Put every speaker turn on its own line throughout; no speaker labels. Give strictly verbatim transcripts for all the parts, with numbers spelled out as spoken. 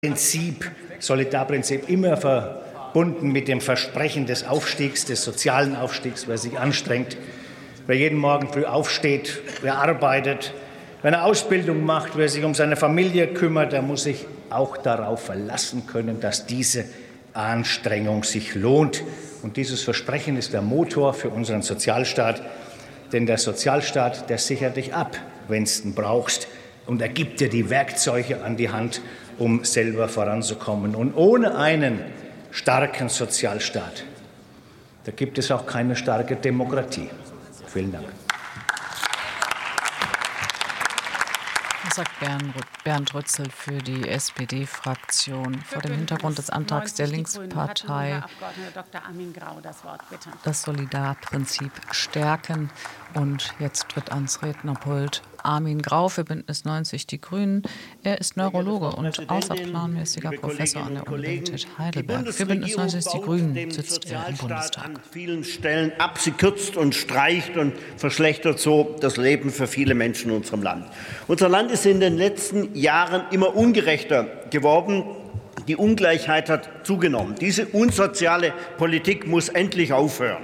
Prinzip, Solidarprinzip immer verbunden mit dem Versprechen des Aufstiegs, des sozialen Aufstiegs, wer sich anstrengt, wer jeden Morgen früh aufsteht, wer arbeitet, wer eine Ausbildung macht, wer sich um seine Familie kümmert, der muss sich auch darauf verlassen können, dass diese Anstrengung sich lohnt. Und dieses Versprechen ist der Motor für unseren Sozialstaat, denn der Sozialstaat, der sichert dich ab, wenn du ihn brauchst, und er gibt dir die Werkzeuge an die Hand, um selber voranzukommen. Und ohne einen starken Sozialstaat, da gibt es auch keine starke Demokratie. Vielen Dank.
Das sagt Bernd Rützel für die S P D-Fraktion. Vor dem Hintergrund des Antrags der Linkspartei das Solidarprinzip stärken. Und jetzt tritt ans Rednerpult Armin Grau für Bündnis neunzig Die Grünen. Er ist Neurologe und außerplanmäßiger Professor an der Universität Heidelberg. Für Bündnis neunzig Die Grünen sitzt er im Bundestag.
An vielen Stellen ab, sie kürzt und streicht und verschlechtert so das Leben für viele Menschen in unserem Land. Unser Land ist in den letzten Jahren immer ungerechter geworden. Die Ungleichheit hat zugenommen. Diese unsoziale Politik muss endlich aufhören.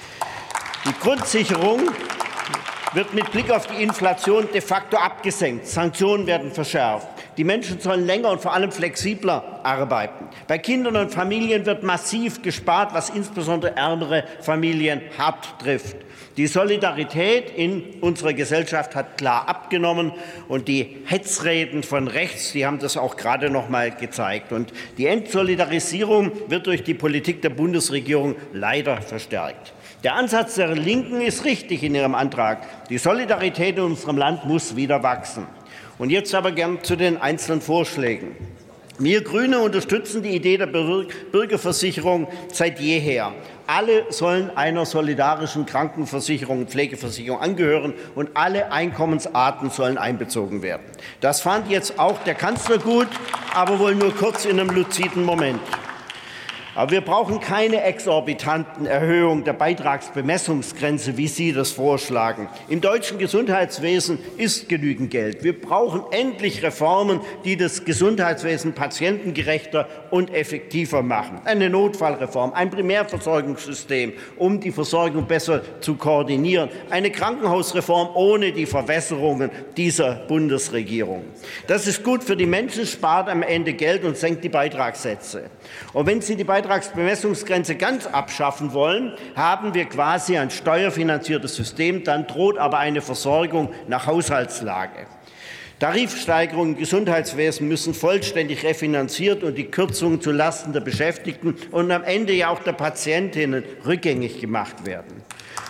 Die Grundsicherung wird mit Blick auf die Inflation de facto abgesenkt. Sanktionen werden verschärft. Die Menschen sollen länger und vor allem flexibler arbeiten. Bei Kindern und Familien wird massiv gespart, was insbesondere ärmere Familien hart trifft. Die Solidarität in unserer Gesellschaft hat klar abgenommen, und die Hetzreden von rechts, die haben das auch gerade noch mal gezeigt. Und die Entsolidarisierung wird durch die Politik der Bundesregierung leider verstärkt. Der Ansatz der Linken ist richtig in ihrem Antrag. Die Solidarität in unserem Land muss wieder wachsen. Und jetzt aber gern zu den einzelnen Vorschlägen. Wir Grüne unterstützen die Idee der Bürgerversicherung seit jeher. Alle sollen einer solidarischen Krankenversicherung und Pflegeversicherung angehören, und alle Einkommensarten sollen einbezogen werden. Das fand jetzt auch der Kanzler gut, aber wohl nur kurz in einem luziden Moment. Aber wir brauchen keine exorbitanten Erhöhungen der Beitragsbemessungsgrenze, wie Sie das vorschlagen. Im deutschen Gesundheitswesen ist genügend Geld. Wir brauchen endlich Reformen, die das Gesundheitswesen patientengerechter und effektiver machen. Eine Notfallreform, ein Primärversorgungssystem, um die Versorgung besser zu koordinieren. Eine Krankenhausreform ohne die Verwässerungen dieser Bundesregierung. Das ist gut für die Menschen, spart am Ende Geld und senkt die Beitragssätze. Und wenn Sie die Beitragsbemessungsgrenze ganz abschaffen wollen, haben wir quasi ein steuerfinanziertes System. Dann droht aber eine Versorgung nach Haushaltslage. Tarifsteigerungen im Gesundheitswesen müssen vollständig refinanziert und die Kürzungen zulasten der Beschäftigten und am Ende ja auch der Patientinnen rückgängig gemacht werden.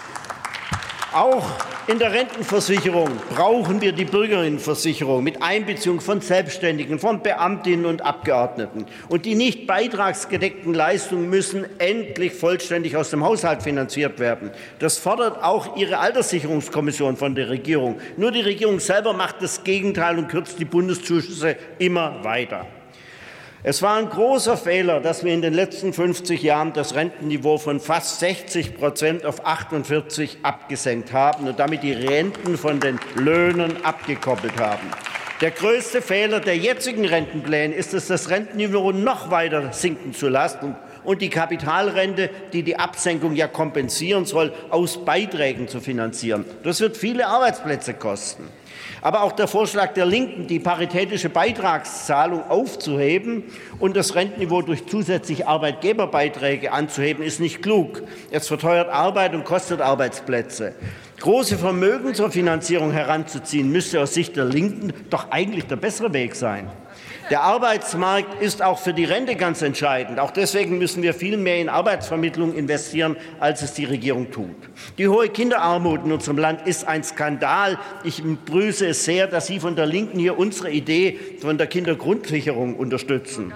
Auch in der Rentenversicherung brauchen wir die Bürgerinnenversicherung mit Einbeziehung von Selbstständigen, von Beamtinnen und Abgeordneten. Und die nicht beitragsgedeckten Leistungen müssen endlich vollständig aus dem Haushalt finanziert werden. Das fordert auch Ihre Alterssicherungskommission von der Regierung. Nur die Regierung selber macht das Gegenteil und kürzt die Bundeszuschüsse immer weiter. Es war ein großer Fehler, dass wir in den letzten fünfzig Jahren das Rentenniveau von fast sechzig Prozent auf achtundvierzig abgesenkt haben und damit die Renten von den Löhnen abgekoppelt haben. Der größte Fehler der jetzigen Rentenpläne ist es, das Rentenniveau noch weiter sinken zu lassen und die Kapitalrente, die die Absenkung ja kompensieren soll, aus Beiträgen zu finanzieren. Das wird viele Arbeitsplätze kosten. Aber auch der Vorschlag der Linken, die paritätische Beitragszahlung aufzuheben und das Rentenniveau durch zusätzliche Arbeitgeberbeiträge anzuheben, ist nicht klug. Es verteuert Arbeit und kostet Arbeitsplätze. Große Vermögen zur Finanzierung heranzuziehen, müsste aus Sicht der Linken doch eigentlich der bessere Weg sein. Der Arbeitsmarkt ist auch für die Rente ganz entscheidend. Auch deswegen müssen wir viel mehr in Arbeitsvermittlung investieren, als es die Regierung tut. Die hohe Kinderarmut in unserem Land ist ein Skandal. Ich begrüße es sehr, dass Sie von der Linken hier unsere Idee von der Kindergrundsicherung unterstützen.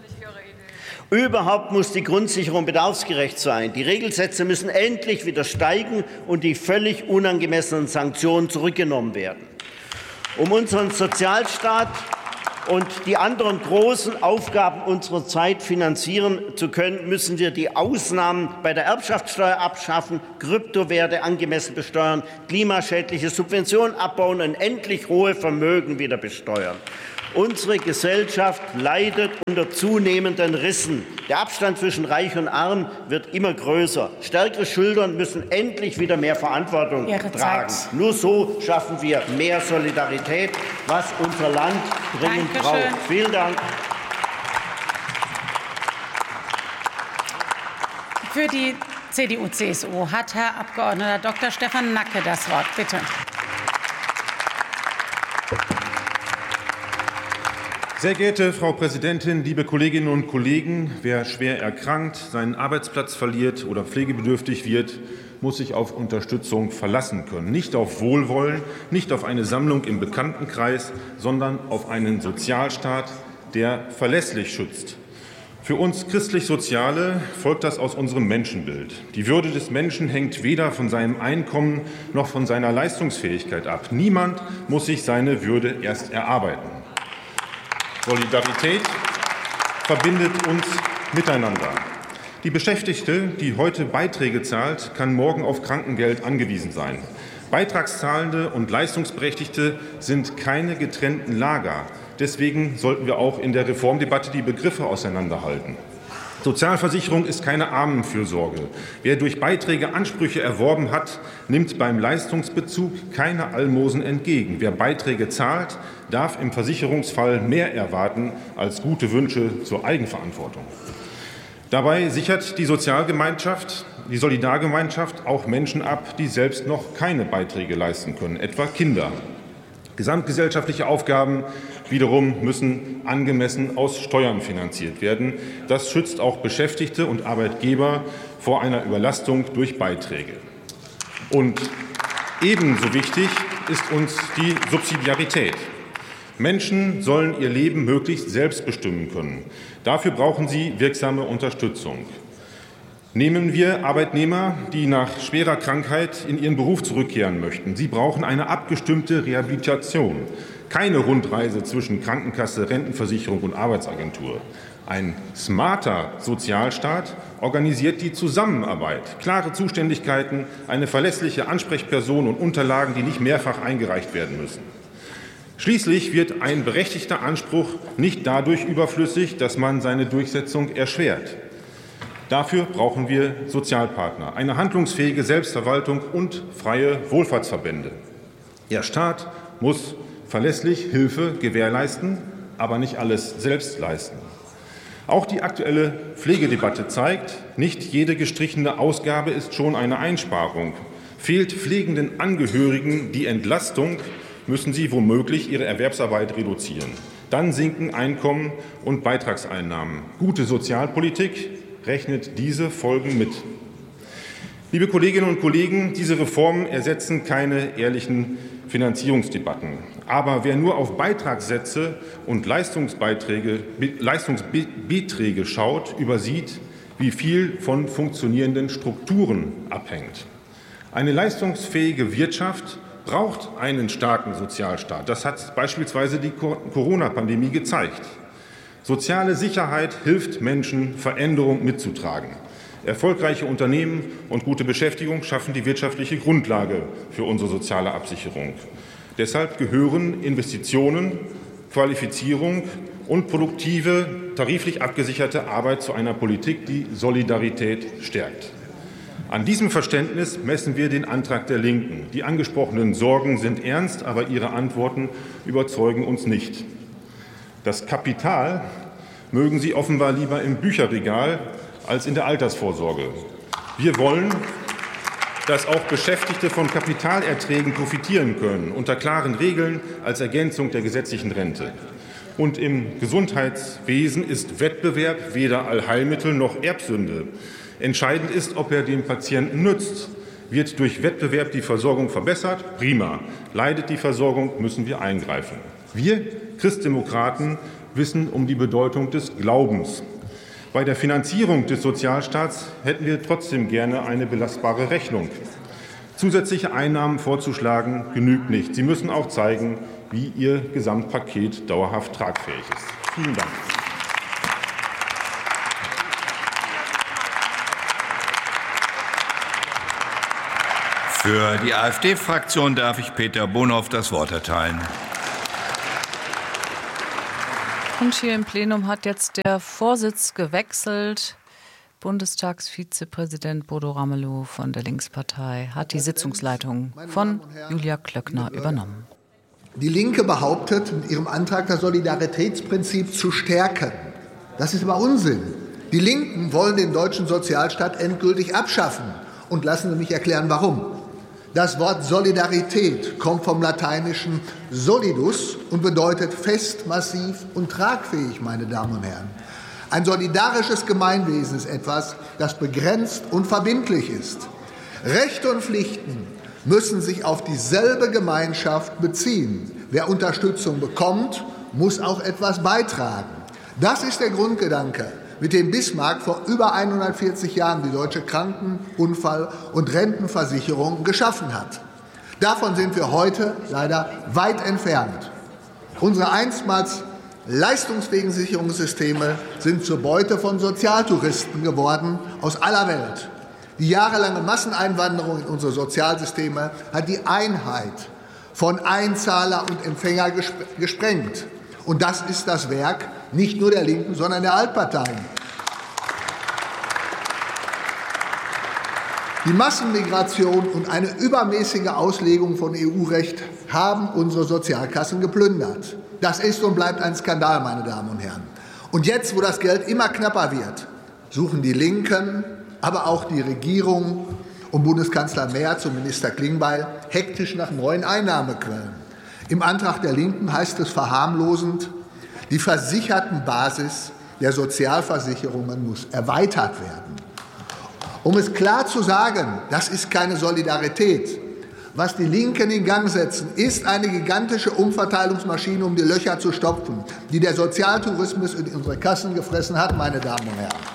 Überhaupt muss die Grundsicherung bedarfsgerecht sein. Die Regelsätze müssen endlich wieder steigen und die völlig unangemessenen Sanktionen zurückgenommen werden. Um unseren Sozialstaat und die anderen großen Aufgaben unserer Zeit finanzieren zu können, müssen wir die Ausnahmen bei der Erbschaftssteuer abschaffen, Kryptowerte angemessen besteuern, klimaschädliche Subventionen abbauen und endlich hohe Vermögen wieder besteuern. Unsere Gesellschaft leidet unter zunehmenden Rissen. Der Abstand zwischen Reich und Arm wird immer größer. Stärkere Schultern müssen endlich wieder mehr Verantwortung
Ihre
tragen.
Zeit.
Nur so schaffen wir mehr Solidarität, was unser Land dringend
Dankeschön.
braucht. Vielen Dank.
Für die C D U C S U hat Herr Abg. Doktor Stefan Nacke das Wort. Bitte.
Sehr geehrte Frau Präsidentin, liebe Kolleginnen und Kollegen! Wer schwer erkrankt, seinen Arbeitsplatz verliert oder pflegebedürftig wird, muss sich auf Unterstützung verlassen können. Nicht auf Wohlwollen, nicht auf eine Sammlung im Bekanntenkreis, sondern auf einen Sozialstaat, der verlässlich schützt. Für uns Christlich-Soziale folgt das aus unserem Menschenbild. Die Würde des Menschen hängt weder von seinem Einkommen noch von seiner Leistungsfähigkeit ab. Niemand muss sich seine Würde erst erarbeiten. Solidarität verbindet uns miteinander. Die Beschäftigte, die heute Beiträge zahlt, kann morgen auf Krankengeld angewiesen sein. Beitragszahlende und Leistungsberechtigte sind keine getrennten Lager. Deswegen sollten wir auch in der Reformdebatte die Begriffe auseinanderhalten. Sozialversicherung ist keine Armenfürsorge. Wer durch Beiträge Ansprüche erworben hat, nimmt beim Leistungsbezug keine Almosen entgegen. Wer Beiträge zahlt, darf im Versicherungsfall mehr erwarten als gute Wünsche zur Eigenverantwortung. Dabei sichert die Sozialgemeinschaft, die Solidargemeinschaft auch Menschen ab, die selbst noch keine Beiträge leisten können, etwa Kinder. Gesamtgesellschaftliche Aufgaben wiederum müssen angemessen aus Steuern finanziert werden. Das schützt auch Beschäftigte und Arbeitgeber vor einer Überlastung durch Beiträge. Und ebenso wichtig ist uns die Subsidiarität. Menschen sollen ihr Leben möglichst selbst bestimmen können. Dafür brauchen sie wirksame Unterstützung. Nehmen wir Arbeitnehmer, die nach schwerer Krankheit in ihren Beruf zurückkehren möchten. Sie brauchen eine abgestimmte Rehabilitation, keine Rundreise zwischen Krankenkasse, Rentenversicherung und Arbeitsagentur. Ein smarter Sozialstaat organisiert die Zusammenarbeit, klare Zuständigkeiten, eine verlässliche Ansprechperson und Unterlagen, die nicht mehrfach eingereicht werden müssen. Schließlich wird ein berechtigter Anspruch nicht dadurch überflüssig, dass man seine Durchsetzung erschwert. Dafür brauchen wir Sozialpartner, eine handlungsfähige Selbstverwaltung und freie Wohlfahrtsverbände. Der Staat muss verlässlich Hilfe gewährleisten, aber nicht alles selbst leisten. Auch die aktuelle Pflegedebatte zeigt, nicht jede gestrichene Ausgabe ist schon eine Einsparung. Fehlt pflegenden Angehörigen die Entlastung, müssen sie womöglich ihre Erwerbsarbeit reduzieren. Dann sinken Einkommen und Beitragseinnahmen. Gute Sozialpolitik rechnet diese Folgen mit. Liebe Kolleginnen und Kollegen, diese Reformen ersetzen keine ehrlichen Finanzierungsdebatten. Aber wer nur auf Beitragssätze und Leistungsbeiträge, Leistungsbeträge schaut, übersieht, wie viel von funktionierenden Strukturen abhängt. Eine leistungsfähige Wirtschaft braucht einen starken Sozialstaat. Das hat beispielsweise die Corona-Pandemie gezeigt. Soziale Sicherheit hilft Menschen, Veränderung mitzutragen. Erfolgreiche Unternehmen und gute Beschäftigung schaffen die wirtschaftliche Grundlage für unsere soziale Absicherung. Deshalb gehören Investitionen, Qualifizierung und produktive, tariflich abgesicherte Arbeit zu einer Politik, die Solidarität stärkt. An diesem Verständnis messen wir den Antrag der Linken. Die angesprochenen Sorgen sind ernst, aber ihre Antworten überzeugen uns nicht. Das Kapital mögen sie offenbar lieber im Bücherregal als in der Altersvorsorge. Wir wollen, dass auch Beschäftigte von Kapitalerträgen profitieren können, unter klaren Regeln als Ergänzung der gesetzlichen Rente. Und im Gesundheitswesen ist Wettbewerb weder Allheilmittel noch Erbsünde. Entscheidend ist, ob er dem Patienten nützt. Wird durch Wettbewerb die Versorgung verbessert? Prima. Leidet die Versorgung, müssen wir eingreifen. Wir Christdemokraten wissen um die Bedeutung des Glaubens. Bei der Finanzierung des Sozialstaats hätten wir trotzdem gerne eine belastbare Rechnung. Zusätzliche Einnahmen vorzuschlagen, genügt nicht. Sie müssen auch zeigen, wie Ihr Gesamtpaket dauerhaft tragfähig ist. Vielen Dank.
Für die AfD-Fraktion darf ich Peter Bonhoff das Wort erteilen.
Und hier im Plenum hat jetzt der Vorsitz gewechselt. Bundestagsvizepräsident Bodo Ramelow von der Linkspartei hat die Sitzungsleitung von Julia Klöckner übernommen.
Die Linke behauptet, mit ihrem Antrag das Solidaritätsprinzip zu stärken. Das ist aber Unsinn. Die Linken wollen den deutschen Sozialstaat endgültig abschaffen. Und lassen Sie mich erklären, warum. Das Wort Solidarität kommt vom lateinischen solidus und bedeutet fest, massiv und tragfähig, meine Damen und Herren. Ein solidarisches Gemeinwesen ist etwas, das begrenzt und verbindlich ist. Rechte und Pflichten müssen sich auf dieselbe Gemeinschaft beziehen. Wer Unterstützung bekommt, muss auch etwas beitragen. Das ist der Grundgedanke, mit dem Bismarck vor über hundertvierzig Jahren die deutsche Kranken-, Unfall- und Rentenversicherung geschaffen hat. Davon sind wir heute leider weit entfernt. Unsere einstmals leistungsfähigen Sicherungssysteme sind zur Beute von Sozialtouristen geworden aus aller Welt. Die jahrelange Masseneinwanderung in unsere Sozialsysteme hat die Einheit von Einzahler und Empfänger gesprengt. Und das ist das Werk nicht nur der Linken, sondern der Altparteien. Die Massenmigration und eine übermäßige Auslegung von E U-Recht haben unsere Sozialkassen geplündert. Das ist und bleibt ein Skandal, meine Damen und Herren. Und jetzt, wo das Geld immer knapper wird, suchen die Linken, aber auch die Regierung um Bundeskanzler Merz und Minister Klingbeil hektisch nach neuen Einnahmequellen. Im Antrag der Linken heißt es verharmlosend, die Versichertenbasis der Sozialversicherungen muss erweitert werden. Um es klar zu sagen, das ist keine Solidarität. Was die Linken in Gang setzen, ist eine gigantische Umverteilungsmaschine, um die Löcher zu stopfen, die der Sozialtourismus in unsere Kassen gefressen hat, meine Damen und Herren.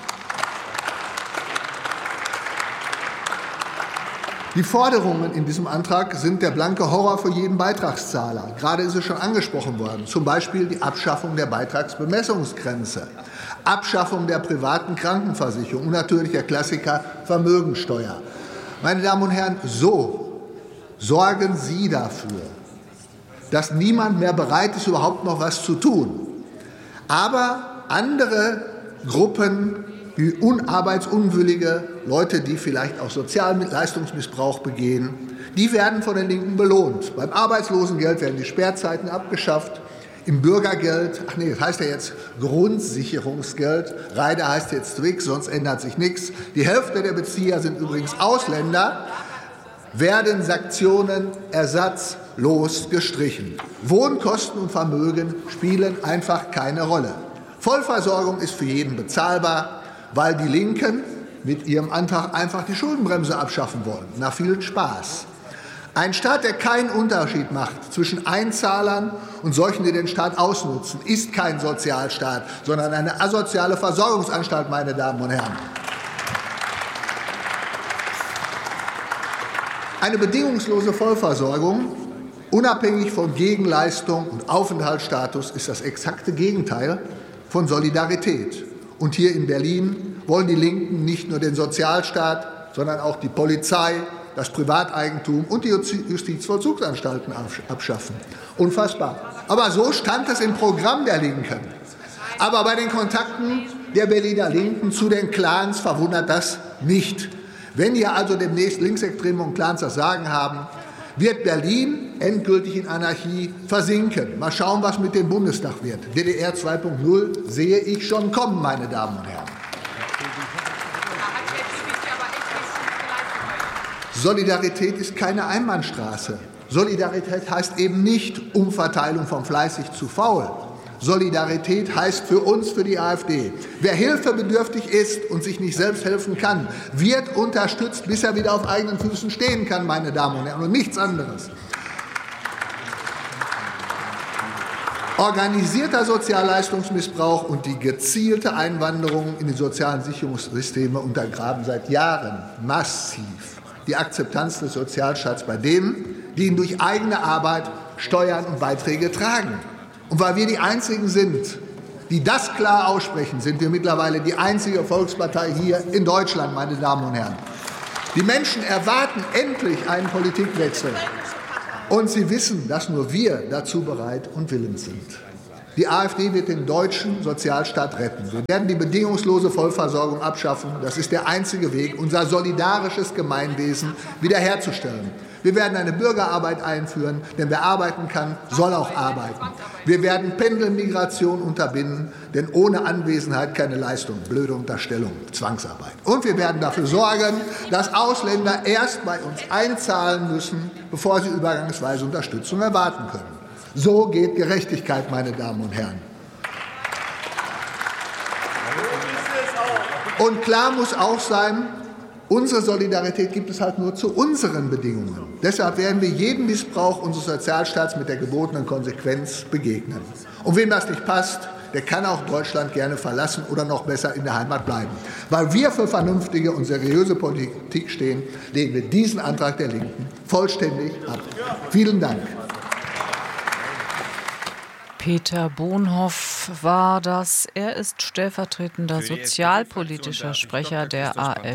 Die Forderungen in diesem Antrag sind der blanke Horror für jeden Beitragszahler. Gerade ist es schon angesprochen worden, zum Beispiel die Abschaffung der Beitragsbemessungsgrenze, Abschaffung der privaten Krankenversicherung und natürlich der Klassiker Vermögensteuer. Meine Damen und Herren, so sorgen Sie dafür, dass niemand mehr bereit ist, überhaupt noch was zu tun. Aber andere Gruppen, wie unarbeitsunwillige Leute, die vielleicht auch Sozialleistungsmissbrauch begehen, die werden von den Linken belohnt. Beim Arbeitslosengeld werden die Sperrzeiten abgeschafft. Im Bürgergeld, ach nee, das heißt ja jetzt Grundsicherungsgeld, Reide heißt jetzt Twix, sonst ändert sich nichts. Die Hälfte der Bezieher sind übrigens Ausländer, werden Sanktionen ersatzlos gestrichen. Wohnkosten und Vermögen spielen einfach keine Rolle. Vollversorgung ist für jeden bezahlbar, weil die Linken mit ihrem Antrag einfach die Schuldenbremse abschaffen wollen. Na, viel Spaß. Ein Staat, der keinen Unterschied macht zwischen Einzahlern und solchen, die den Staat ausnutzen, ist kein Sozialstaat, sondern eine asoziale Versorgungsanstalt, meine Damen und Herren. Eine bedingungslose Vollversorgung, unabhängig von Gegenleistung und Aufenthaltsstatus, ist das exakte Gegenteil von Solidarität. Und hier in Berlin wollen die Linken nicht nur den Sozialstaat, sondern auch die Polizei, das Privateigentum und die Justizvollzugsanstalten abschaffen. Unfassbar. Aber so stand es im Programm der Linken. Aber bei den Kontakten der Berliner Linken zu den Clans verwundert das nicht. Wenn hier also demnächst Linksextreme und Clans das Sagen haben, wird Berlin endgültig in Anarchie versinken. Mal schauen, was mit dem Bundestag wird. D D R zwei Punkt null sehe ich schon kommen, meine Damen und Herren. Solidarität ist keine Einbahnstraße. Solidarität heißt eben nicht Umverteilung von fleißig zu faul. Solidarität heißt für uns, für die AfD, wer hilfebedürftig ist und sich nicht selbst helfen kann, wird unterstützt, bis er wieder auf eigenen Füßen stehen kann, meine Damen und Herren, und nichts anderes. Organisierter Sozialleistungsmissbrauch und die gezielte Einwanderung in die sozialen Sicherungssysteme untergraben seit Jahren massiv die Akzeptanz des Sozialstaats bei denen, die ihn durch eigene Arbeit, Steuern und Beiträge tragen. Und weil wir die Einzigen sind, die das klar aussprechen, sind wir mittlerweile die einzige Volkspartei hier in Deutschland, meine Damen und Herren. Die Menschen erwarten endlich einen Politikwechsel. Und sie wissen, dass nur wir dazu bereit und willens sind. Die AfD wird den deutschen Sozialstaat retten. Wir werden die bedingungslose Vollversorgung abschaffen. Das ist der einzige Weg, unser solidarisches Gemeinwesen wiederherzustellen. Wir werden eine Bürgerarbeit einführen, denn wer arbeiten kann, soll auch arbeiten. Wir werden Pendelmigration unterbinden, denn ohne Anwesenheit keine Leistung. Blöde Unterstellung, Zwangsarbeit. Und wir werden dafür sorgen, dass Ausländer erst bei uns einzahlen müssen, bevor sie übergangsweise Unterstützung erwarten können. So geht Gerechtigkeit, meine Damen und Herren. Und klar muss auch sein, unsere Solidarität gibt es halt nur zu unseren Bedingungen. Deshalb werden wir jedem Missbrauch unseres Sozialstaats mit der gebotenen Konsequenz begegnen. Und wem das nicht passt, der kann auch Deutschland gerne verlassen oder noch besser in der Heimat bleiben. Weil wir für vernünftige und seriöse Politik stehen, lehnen wir diesen Antrag der Linken vollständig ab. Vielen Dank.
Peter Bonhoff war das. Er ist stellvertretender sozialpolitischer Sprecher der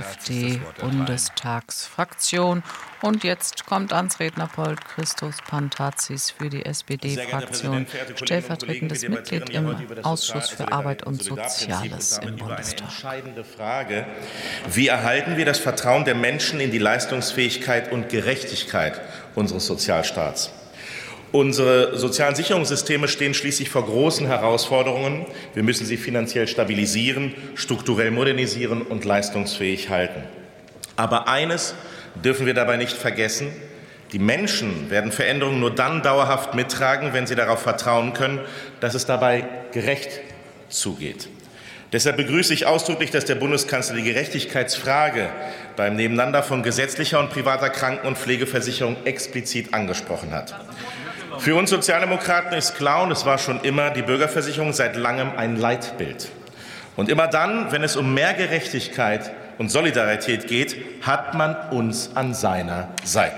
AfD-Bundestagsfraktion. Und jetzt kommt ans Rednerpult Christos Pantazis für die S P D-Fraktion, stellvertretendes Mitglied im Ausschuss für Arbeit und Soziales im Bundestag.
Entscheidende Frage: Wie erhalten wir das Vertrauen der Menschen in die Leistungsfähigkeit und Gerechtigkeit unseres Sozialstaats? Unsere sozialen Sicherungssysteme stehen schließlich vor großen Herausforderungen. Wir müssen sie finanziell stabilisieren, strukturell modernisieren und leistungsfähig halten. Aber eines dürfen wir dabei nicht vergessen: Die Menschen werden Veränderungen nur dann dauerhaft mittragen, wenn sie darauf vertrauen können, dass es dabei gerecht zugeht. Deshalb begrüße ich ausdrücklich, dass der Bundeskanzler die Gerechtigkeitsfrage beim Nebeneinander von gesetzlicher und privater Kranken- und Pflegeversicherung explizit angesprochen hat. Für uns Sozialdemokraten ist klar, und es war schon immer, die Bürgerversicherung seit langem ein Leitbild. Und immer dann, wenn es um mehr Gerechtigkeit und Solidarität geht, hat man uns an seiner Seite.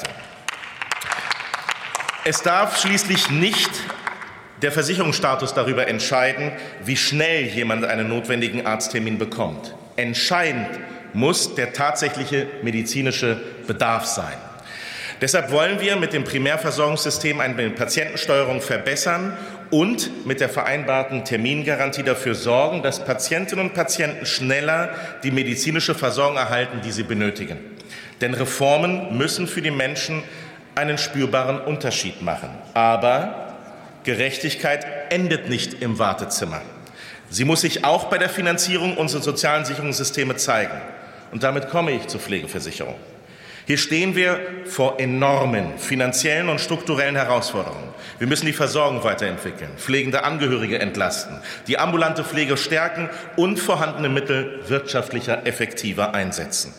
Es darf schließlich nicht der Versicherungsstatus darüber entscheiden, wie schnell jemand einen notwendigen Arzttermin bekommt. Entscheidend muss der tatsächliche medizinische Bedarf sein. Deshalb wollen wir mit dem Primärversorgungssystem eine Patientensteuerung verbessern und mit der vereinbarten Termingarantie dafür sorgen, dass Patientinnen und Patienten schneller die medizinische Versorgung erhalten, die sie benötigen. Denn Reformen müssen für die Menschen einen spürbaren Unterschied machen. Aber Gerechtigkeit endet nicht im Wartezimmer. Sie muss sich auch bei der Finanzierung unserer sozialen Sicherungssysteme zeigen. Und damit komme ich zur Pflegeversicherung. Hier stehen wir vor enormen finanziellen und strukturellen Herausforderungen. Wir müssen die Versorgung weiterentwickeln, pflegende Angehörige entlasten, die ambulante Pflege stärken und vorhandene Mittel wirtschaftlicher, effektiver einsetzen.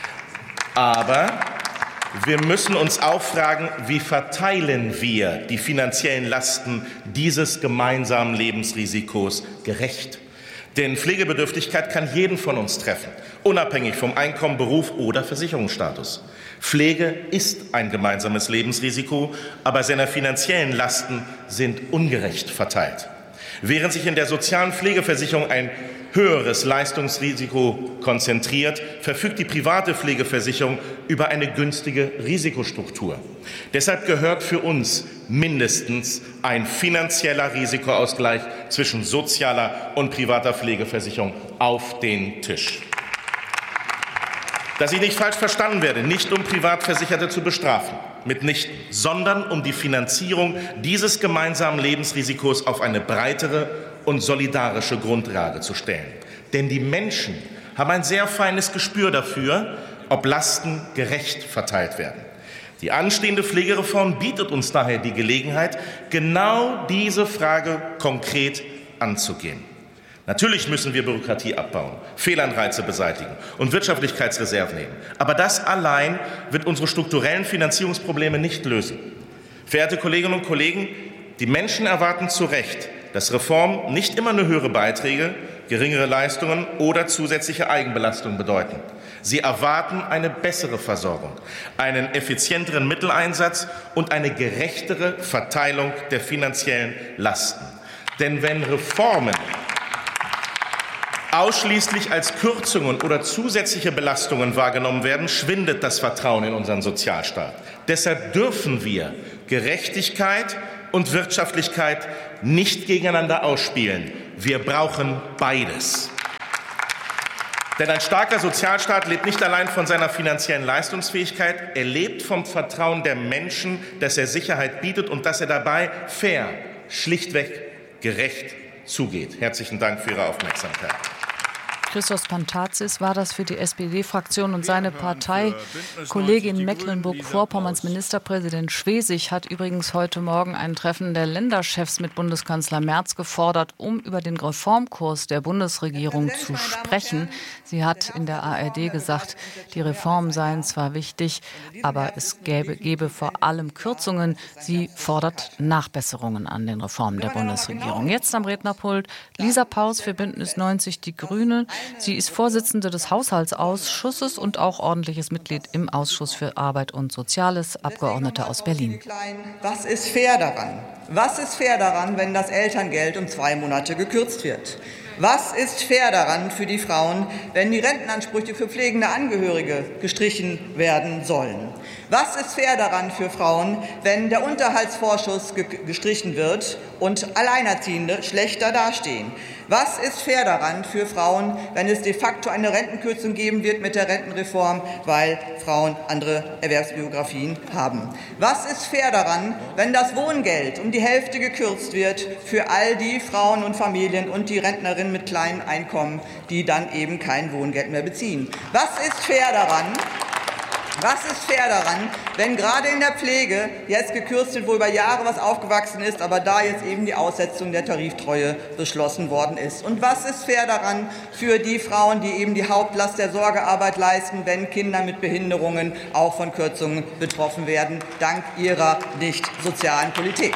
Aber wir müssen uns auch fragen, wie verteilen wir die finanziellen Lasten dieses gemeinsamen Lebensrisikos gerecht? Denn Pflegebedürftigkeit kann jeden von uns treffen, unabhängig vom Einkommen, Beruf oder Versicherungsstatus. Pflege ist ein gemeinsames Lebensrisiko, aber seine finanziellen Lasten sind ungerecht verteilt. Während sich in der sozialen Pflegeversicherung ein höheres Leistungsrisiko konzentriert, verfügt die private Pflegeversicherung über eine günstige Risikostruktur. Deshalb gehört für uns mindestens ein finanzieller Risikoausgleich zwischen sozialer und privater Pflegeversicherung auf den Tisch. Dass ich nicht falsch verstanden werde, nicht um Privatversicherte zu bestrafen, mitnichten, sondern um die Finanzierung dieses gemeinsamen Lebensrisikos auf eine breitere und solidarische Grundlage zu stellen. Denn die Menschen haben ein sehr feines Gespür dafür, ob Lasten gerecht verteilt werden. Die anstehende Pflegereform bietet uns daher die Gelegenheit, genau diese Frage konkret anzugehen. Natürlich müssen wir Bürokratie abbauen, Fehlanreize beseitigen und Wirtschaftlichkeitsreserven nehmen. Aber das allein wird unsere strukturellen Finanzierungsprobleme nicht lösen. Verehrte Kolleginnen und Kollegen, die Menschen erwarten zu Recht, dass Reformen nicht immer nur höhere Beiträge, geringere Leistungen oder zusätzliche Eigenbelastung bedeuten. Sie erwarten eine bessere Versorgung, einen effizienteren Mitteleinsatz und eine gerechtere Verteilung der finanziellen Lasten. Denn wenn Reformen ausschließlich als Kürzungen oder zusätzliche Belastungen wahrgenommen werden, schwindet das Vertrauen in unseren Sozialstaat. Deshalb dürfen wir Gerechtigkeit und Wirtschaftlichkeit nicht gegeneinander ausspielen. Wir brauchen beides. Denn ein starker Sozialstaat lebt nicht allein von seiner finanziellen Leistungsfähigkeit, er lebt vom Vertrauen der Menschen, dass er Sicherheit bietet und dass er dabei fair, schlichtweg gerecht zugeht. Herzlichen Dank für Ihre Aufmerksamkeit.
Christos Pantazis war das für die S P D-Fraktion und seine Partei. Kollegin Mecklenburg-Vorpommerns Ministerpräsident Schwesig hat übrigens heute Morgen ein Treffen der Länderchefs mit Bundeskanzler Merz gefordert, um über den Reformkurs der Bundesregierung zu sprechen. Sie hat in der A R D gesagt, die Reformen seien zwar wichtig, aber es gäbe, gebe vor allem Kürzungen. Sie fordert Nachbesserungen an den Reformen der Bundesregierung. Jetzt am Rednerpult Lisa Paus für Bündnis neunzig Die Grünen. Sie ist Vorsitzende des Haushaltsausschusses und auch ordentliches Mitglied im Ausschuss für Arbeit und Soziales, Abgeordnete aus Berlin.
Was ist fair daran? Was ist fair daran, wenn das Elterngeld um zwei Monate gekürzt wird? Was ist fair daran für die Frauen, wenn die Rentenansprüche für pflegende Angehörige gestrichen werden sollen? Was ist fair daran für Frauen, wenn der Unterhaltsvorschuss gestrichen wird und Alleinerziehende schlechter dastehen? Was ist fair daran für Frauen, wenn es de facto eine Rentenkürzung geben wird mit der Rentenreform, weil Frauen andere Erwerbsbiografien haben? Was ist fair daran, wenn das Wohngeld um die Hälfte gekürzt wird für all die Frauen und Familien und die Rentnerinnen mit kleinen Einkommen, die dann eben kein Wohngeld mehr beziehen? Was ist fair daran? Was ist fair daran, wenn gerade in der Pflege jetzt gekürzt wird, wo über Jahre was aufgewachsen ist, aber da jetzt eben die Aussetzung der Tariftreue beschlossen worden ist? Und was ist fair daran für die Frauen, die eben die Hauptlast der Sorgearbeit leisten, wenn Kinder mit Behinderungen auch von Kürzungen betroffen werden, dank ihrer nicht sozialen Politik?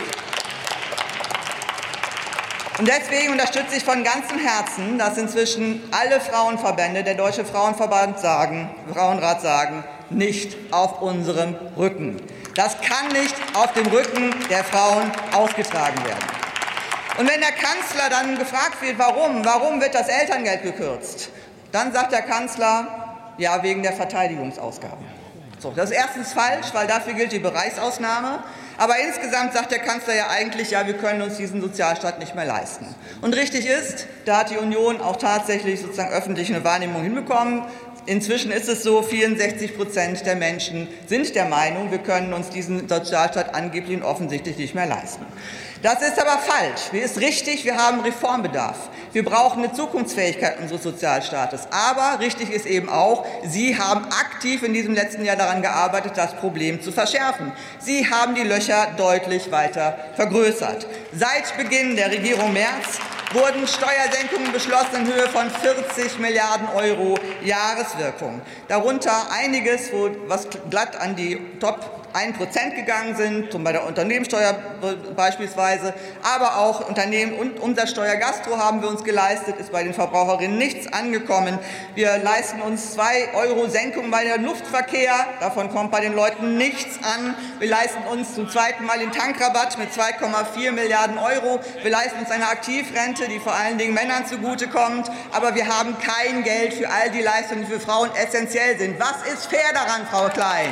Und deswegen unterstütze ich von ganzem Herzen, dass inzwischen alle Frauenverbände, der Deutsche Frauenverband sagen, Frauenrat sagen, nicht auf unserem Rücken. Das kann nicht auf dem Rücken der Frauen ausgetragen werden. Und wenn der Kanzler dann gefragt wird, warum, warum wird das Elterngeld gekürzt, dann sagt der Kanzler, ja, wegen der Verteidigungsausgaben. So, das ist erstens falsch, weil dafür gilt die Bereichsausnahme. Aber insgesamt sagt der Kanzler ja eigentlich, ja, wir können uns diesen Sozialstaat nicht mehr leisten. Und richtig ist, da hat die Union auch tatsächlich sozusagen öffentlich eine Wahrnehmung hinbekommen. Inzwischen ist es so, vierundsechzig Prozent der Menschen sind der Meinung, wir können uns diesen Sozialstaat angeblich und offensichtlich nicht mehr leisten. Das ist aber falsch. Es ist richtig, wir haben Reformbedarf. Wir brauchen eine Zukunftsfähigkeit unseres Sozialstaates. Aber richtig ist eben auch, Sie haben aktiv in diesem letzten Jahr daran gearbeitet, das Problem zu verschärfen. Sie haben die Löcher deutlich weiter vergrößert. Seit Beginn der Regierung Merz wurden Steuersenkungen beschlossen in Höhe von vierzig Milliarden Euro Jahreswirkung. Darunter einiges, wo, was glatt an die Top ein Prozent gegangen sind, zum bei der Unternehmenssteuer beispielsweise, aber auch Unternehmen und Umsatzsteuer Gastro haben wir uns geleistet, ist bei den Verbraucherinnen nichts angekommen. Wir leisten uns zwei Euro Senkung bei der Luftverkehr, davon kommt bei den Leuten nichts an. Wir leisten uns zum zweiten Mal den Tankrabatt mit zwei Komma vier Milliarden Euro. Wir leisten uns eine Aktivrente, die vor allen Dingen Männern zugutekommt, aber wir haben kein Geld für all die Leistungen, die für Frauen essentiell sind. Was ist fair daran, Frau Klein?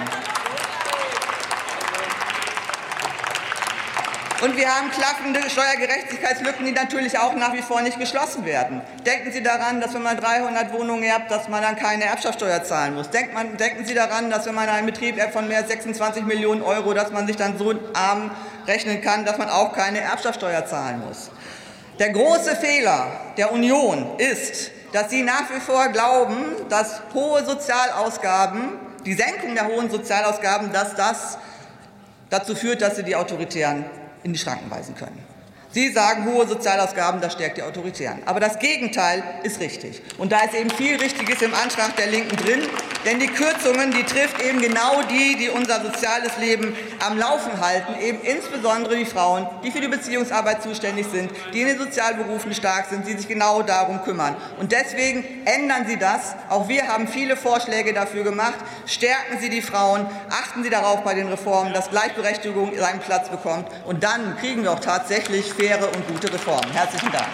Und wir haben klaffende Steuergerechtigkeitslücken, die natürlich auch nach wie vor nicht geschlossen werden. Denken Sie daran, dass wenn man dreihundert Wohnungen erbt, dass man dann keine Erbschaftssteuer zahlen muss. Denkt man, denken Sie daran, dass wenn man einen Betrieb erbt von mehr als sechsundzwanzig Millionen Euro, dass man sich dann so arm rechnen kann, dass man auch keine Erbschaftssteuer zahlen muss. Der große Fehler der Union ist, dass sie nach wie vor glauben, dass hohe Sozialausgaben, die Senkung der hohen Sozialausgaben, dass das dazu führt, dass sie die Autoritären in die Schranken weisen können. Sie sagen, hohe Sozialausgaben, das stärkt die Autoritären. Aber das Gegenteil ist richtig. Und da ist eben viel Richtiges im Antrag der Linken drin. Denn die Kürzungen, die trifft eben genau die, die unser soziales Leben am Laufen halten. Eben insbesondere die Frauen, die für die Beziehungsarbeit zuständig sind, die in den Sozialberufen stark sind, die sich genau darum kümmern. Und deswegen ändern Sie das. Auch wir haben viele Vorschläge dafür gemacht. Stärken Sie die Frauen. Achten Sie darauf bei den Reformen, dass Gleichberechtigung seinen Platz bekommt. Und dann kriegen wir auch tatsächlich faire und gute Reformen. Herzlichen Dank.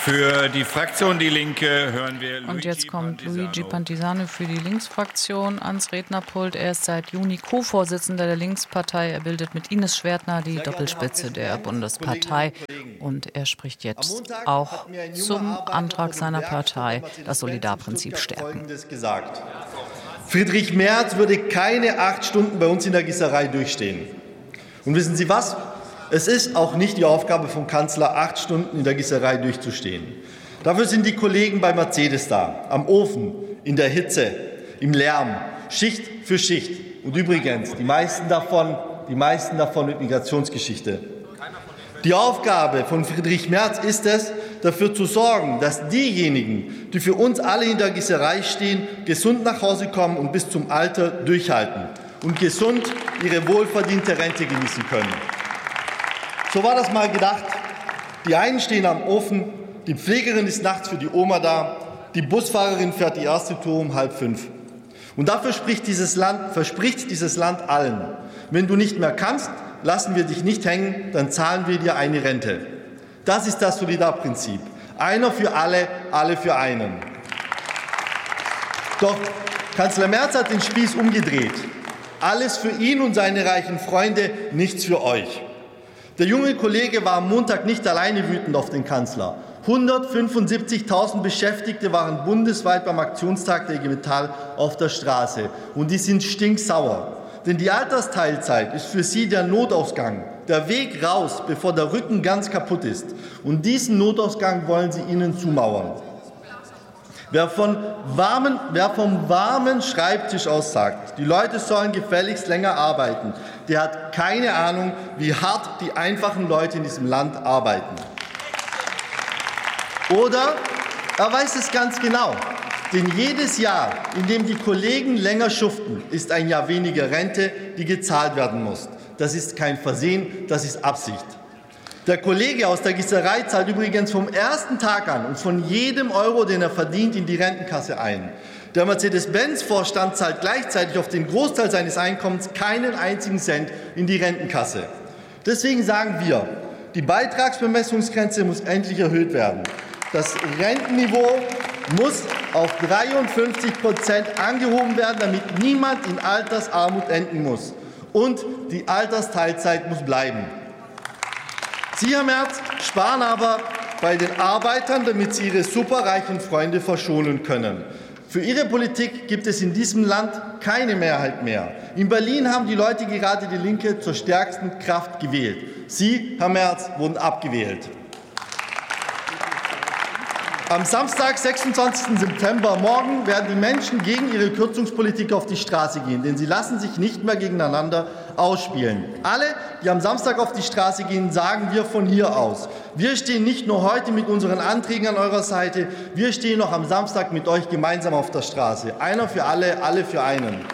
Für die Fraktion Die Linke hören wir Luigi
Und jetzt kommt
Pantisano.
Luigi Pantisano für die Linksfraktion ans Rednerpult. Er ist seit Juni Co-Vorsitzender der Linkspartei. Er bildet mit Ines Schwertner die Doppelspitze der Bundespartei. Und er spricht jetzt auch zum Antrag seiner Partei, das Solidarprinzip stärken.
Gesagt. Friedrich Merz würde keine acht Stunden bei uns in der Gießerei durchstehen. Und wissen Sie was? Es ist auch nicht die Aufgabe vom Kanzler, acht Stunden in der Gießerei durchzustehen. Dafür sind die Kollegen bei Mercedes da, am Ofen, in der Hitze, im Lärm, Schicht für Schicht. Und übrigens, die meisten davon, die meisten davon mit Migrationsgeschichte. Die Aufgabe von Friedrich Merz ist es, dafür zu sorgen, dass diejenigen, die für uns alle in der Gießerei stehen, gesund nach Hause kommen und bis zum Alter durchhalten und gesund ihre wohlverdiente Rente genießen können. So war das mal gedacht. Die einen stehen am Ofen, die Pflegerin ist nachts für die Oma da, die Busfahrerin fährt die erste Tour um halb fünf. Und dafür spricht dieses Land, verspricht dieses Land allen: Wenn du nicht mehr kannst, lassen wir dich nicht hängen, dann zahlen wir dir eine Rente. Das ist das Solidarprinzip. Einer für alle, alle für einen. Doch Kanzler Merz hat den Spieß umgedreht. Alles für ihn und seine reichen Freunde, nichts für euch. Der junge Kollege war am Montag nicht alleine wütend auf den Kanzler. hundertfünfundsiebzigtausend Beschäftigte waren bundesweit beim Aktionstag der I G Metall auf der Straße. Und die sind stinksauer. Denn die Altersteilzeit ist für sie der Notausgang, der Weg raus, bevor der Rücken ganz kaputt ist. Und diesen Notausgang wollen sie ihnen zumauern. Wer, von warmen, wer vom warmen Schreibtisch aus sagt, die Leute sollen gefälligst länger arbeiten, der hat keine Ahnung, wie hart die einfachen Leute in diesem Land arbeiten. Oder er weiß es ganz genau. Denn jedes Jahr, in dem die Kollegen länger schuften, ist ein Jahr weniger Rente, die gezahlt werden muss. Das ist kein Versehen, das ist Absicht. Der Kollege aus der Gießerei zahlt übrigens vom ersten Tag an und von jedem Euro, den er verdient, in die Rentenkasse ein. Der Mercedes-Benz-Vorstand zahlt gleichzeitig auf den Großteil seines Einkommens keinen einzigen Cent in die Rentenkasse. Deswegen sagen wir, die Beitragsbemessungsgrenze muss endlich erhöht werden. Das Rentenniveau muss auf dreiundfünfzig Prozent angehoben werden, damit niemand in Altersarmut enden muss. Und die Altersteilzeit muss bleiben. Sie, Herr Merz, sparen aber bei den Arbeitern, damit Sie Ihre superreichen Freunde verschonen können. Für Ihre Politik gibt es in diesem Land keine Mehrheit mehr. In Berlin haben die Leute gerade die Linke zur stärksten Kraft gewählt. Sie, Herr Merz, wurden abgewählt. Am Samstag, sechsundzwanzigsten September, morgen, werden die Menschen gegen ihre Kürzungspolitik auf die Straße gehen, denn sie lassen sich nicht mehr gegeneinander ausspielen. Alle, die am Samstag auf die Straße gehen, sagen wir von hier aus: Wir stehen nicht nur heute mit unseren Anträgen an eurer Seite, wir stehen noch am Samstag mit euch gemeinsam auf der Straße. Einer für alle, alle für einen.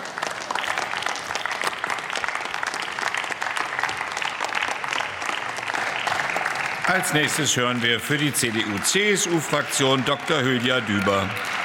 Als nächstes hören wir für die C D U C S U-Fraktion Doktor Hülya Düber.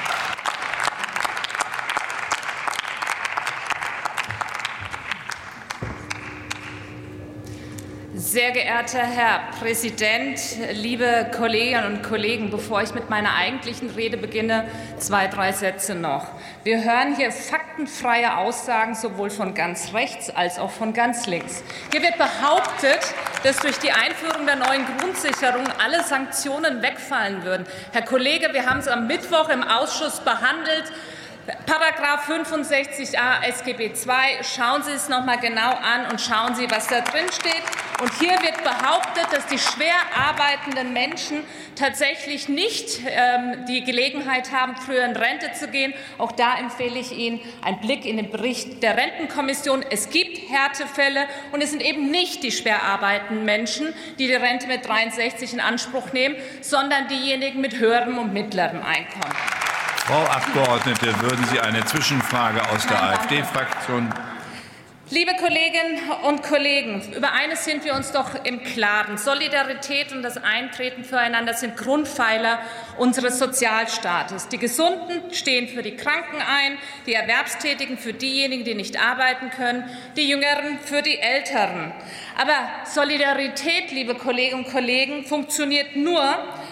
Sehr geehrter Herr Präsident, liebe Kolleginnen und Kollegen, bevor ich mit meiner eigentlichen Rede beginne, zwei, drei Sätze noch. Wir hören hier faktenfreie Aussagen sowohl von ganz rechts als auch von ganz links. Hier wird behauptet, dass durch die Einführung der neuen Grundsicherung alle Sanktionen wegfallen würden. Herr Kollege, wir haben es am Mittwoch im Ausschuss behandelt. Paragraph fünfundsechzig a S G B zwei, schauen Sie es noch mal genau an und schauen Sie, was da drin steht. Und hier wird behauptet, dass die schwer arbeitenden Menschen tatsächlich nicht ähm, die Gelegenheit haben, früher in Rente zu gehen. Auch da empfehle ich Ihnen einen Blick in den Bericht der Rentenkommission. Es gibt Härtefälle und es sind eben nicht die schwer arbeitenden Menschen, die die Rente mit dreiundsechzig in Anspruch nehmen, sondern diejenigen mit höherem und mittlerem Einkommen.
Frau Abgeordnete, würden Sie eine Zwischenfrage aus der AfD-Fraktion?
Liebe Kolleginnen und Kollegen, über eines sind wir uns doch im Klaren. Solidarität und das Eintreten füreinander sind Grundpfeiler unseres Sozialstaates. Die Gesunden stehen für die Kranken ein, die Erwerbstätigen für diejenigen, die nicht arbeiten können, die Jüngeren für die Älteren. Aber Solidarität, liebe Kolleginnen und Kollegen, funktioniert nur,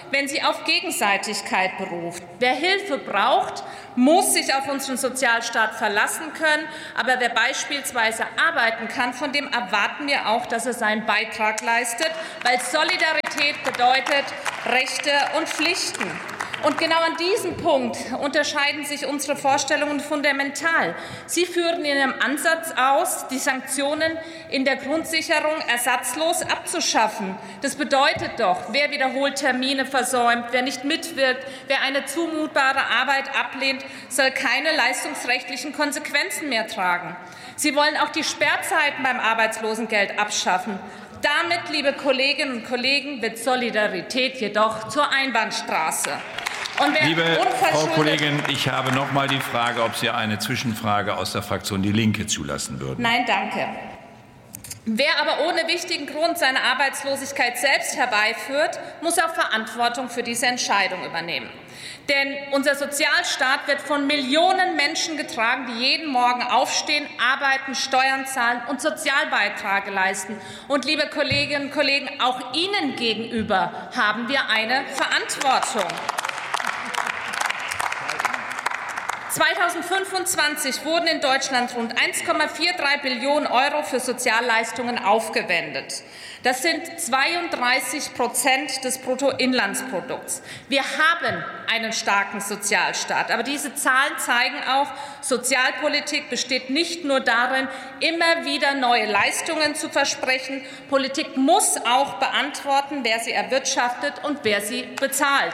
wenn sie auf Gegenseitigkeit beruft. Wer Hilfe braucht, muss sich auf unseren Sozialstaat verlassen können. Aber wer beispielsweise arbeiten kann, von dem erwarten wir auch, dass er seinen Beitrag leistet, weil Solidarität bedeutet Rechte und Pflichten. Und genau an diesem Punkt unterscheiden sich unsere Vorstellungen fundamental. Sie führen in Ihrem Ansatz aus, die Sanktionen in der Grundsicherung ersatzlos abzuschaffen. Das bedeutet doch, wer wiederholt Termine versäumt, wer nicht mitwirkt, wer eine zumutbare Arbeit ablehnt, soll keine leistungsrechtlichen Konsequenzen mehr tragen. Sie wollen auch die Sperrzeiten beim Arbeitslosengeld abschaffen. Damit, liebe Kolleginnen und Kollegen, wird Solidarität jedoch zur Einbahnstraße. Und wer
Liebe Frau Kollegin, ich habe noch mal die Frage, ob Sie eine Zwischenfrage aus der Fraktion Die Linke zulassen würden.
Nein, danke. Wer aber ohne wichtigen Grund seine Arbeitslosigkeit selbst herbeiführt, muss auch Verantwortung für diese Entscheidung übernehmen. Denn unser Sozialstaat wird von Millionen Menschen getragen, die jeden Morgen aufstehen, arbeiten, Steuern zahlen und Sozialbeiträge leisten. Und, liebe Kolleginnen und Kollegen, auch Ihnen gegenüber haben wir eine Verantwortung. zweitausendfünfundzwanzig wurden in Deutschland rund eins Komma dreiundvierzig Billionen Euro für Sozialleistungen aufgewendet. Das sind zweiunddreißig Prozent des Bruttoinlandsprodukts. Wir haben einen starken Sozialstaat. Aber diese Zahlen zeigen auch, Sozialpolitik besteht nicht nur darin, immer wieder neue Leistungen zu versprechen. Politik muss auch beantworten, wer sie erwirtschaftet und wer sie bezahlt.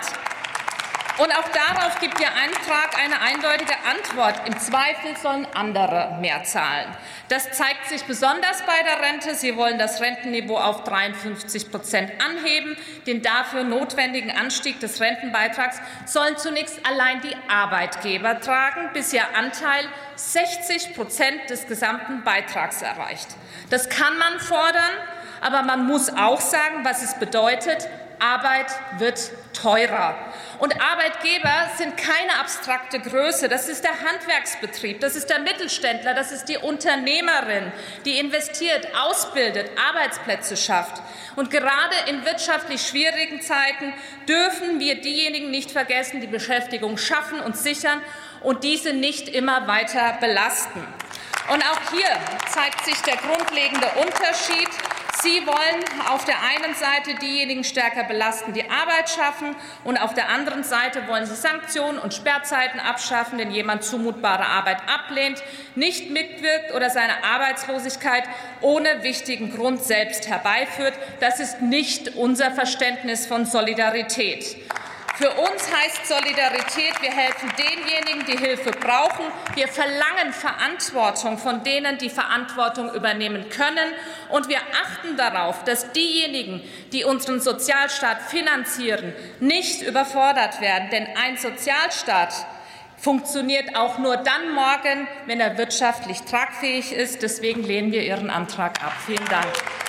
Und auch darauf gibt Ihr Antrag eine eindeutige Antwort. Im Zweifel sollen andere mehr zahlen. Das zeigt sich besonders bei der Rente. Sie wollen das Rentenniveau auf dreiundfünfzig Prozent anheben. Den dafür notwendigen Anstieg des Rentenbeitrags sollen zunächst allein die Arbeitgeber tragen, bis ihr Anteil sechzig Prozent des gesamten Beitrags erreicht. Das kann man fordern, aber man muss auch sagen, was es bedeutet. Arbeit wird teurer. Und Arbeitgeber sind keine abstrakte Größe. Das ist der Handwerksbetrieb, das ist der Mittelständler, das ist die Unternehmerin, die investiert, ausbildet, Arbeitsplätze schafft. Und gerade in wirtschaftlich schwierigen Zeiten dürfen wir diejenigen nicht vergessen, die Beschäftigung schaffen und sichern und diese nicht immer weiter belasten. Und auch hier zeigt sich der grundlegende Unterschied. Sie wollen auf der einen Seite diejenigen stärker belasten, die Arbeit schaffen, und auf der anderen Seite wollen Sie Sanktionen und Sperrzeiten abschaffen, wenn jemand zumutbare Arbeit ablehnt, nicht mitwirkt oder seine Arbeitslosigkeit ohne wichtigen Grund selbst herbeiführt. Das ist nicht unser Verständnis von Solidarität. Für uns heißt Solidarität, wir helfen denjenigen, die Hilfe brauchen. Wir verlangen Verantwortung von denen, die Verantwortung übernehmen können. Und wir achten darauf, dass diejenigen, die unseren Sozialstaat finanzieren, nicht überfordert werden. Denn ein Sozialstaat funktioniert auch nur dann morgen, wenn er wirtschaftlich tragfähig ist. Deswegen lehnen wir Ihren Antrag ab. Vielen Dank.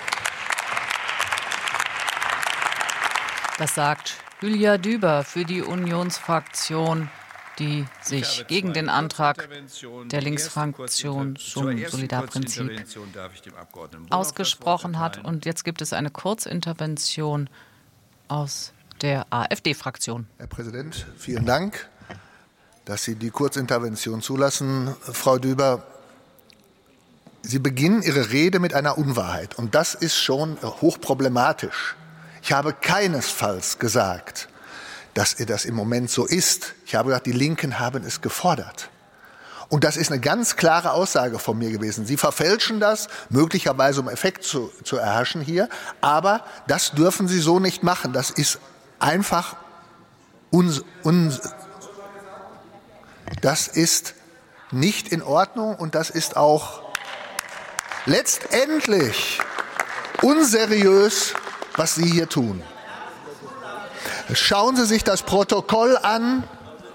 Das sagt Hülya Düber für die Unionsfraktion, die sich gegen den Antrag der Linksfraktion zum Solidarprinzip ausgesprochen hat. Und jetzt gibt es eine Kurzintervention aus der AfD-Fraktion.
Herr Präsident, vielen Dank, dass Sie die Kurzintervention zulassen. Frau Düber, Sie beginnen Ihre Rede mit einer Unwahrheit, und das ist schon hochproblematisch. Ich habe keinesfalls gesagt, dass das im Moment so ist. Ich habe gesagt, die Linken haben es gefordert. Und das ist eine ganz klare Aussage von mir gewesen. Sie verfälschen das, möglicherweise um Effekt zu, zu erhaschen hier, aber das dürfen Sie so nicht machen. Das ist einfach uns, uns, das ist nicht in Ordnung, und das ist auch letztendlich unseriös, was Sie hier tun. Schauen Sie sich das Protokoll an.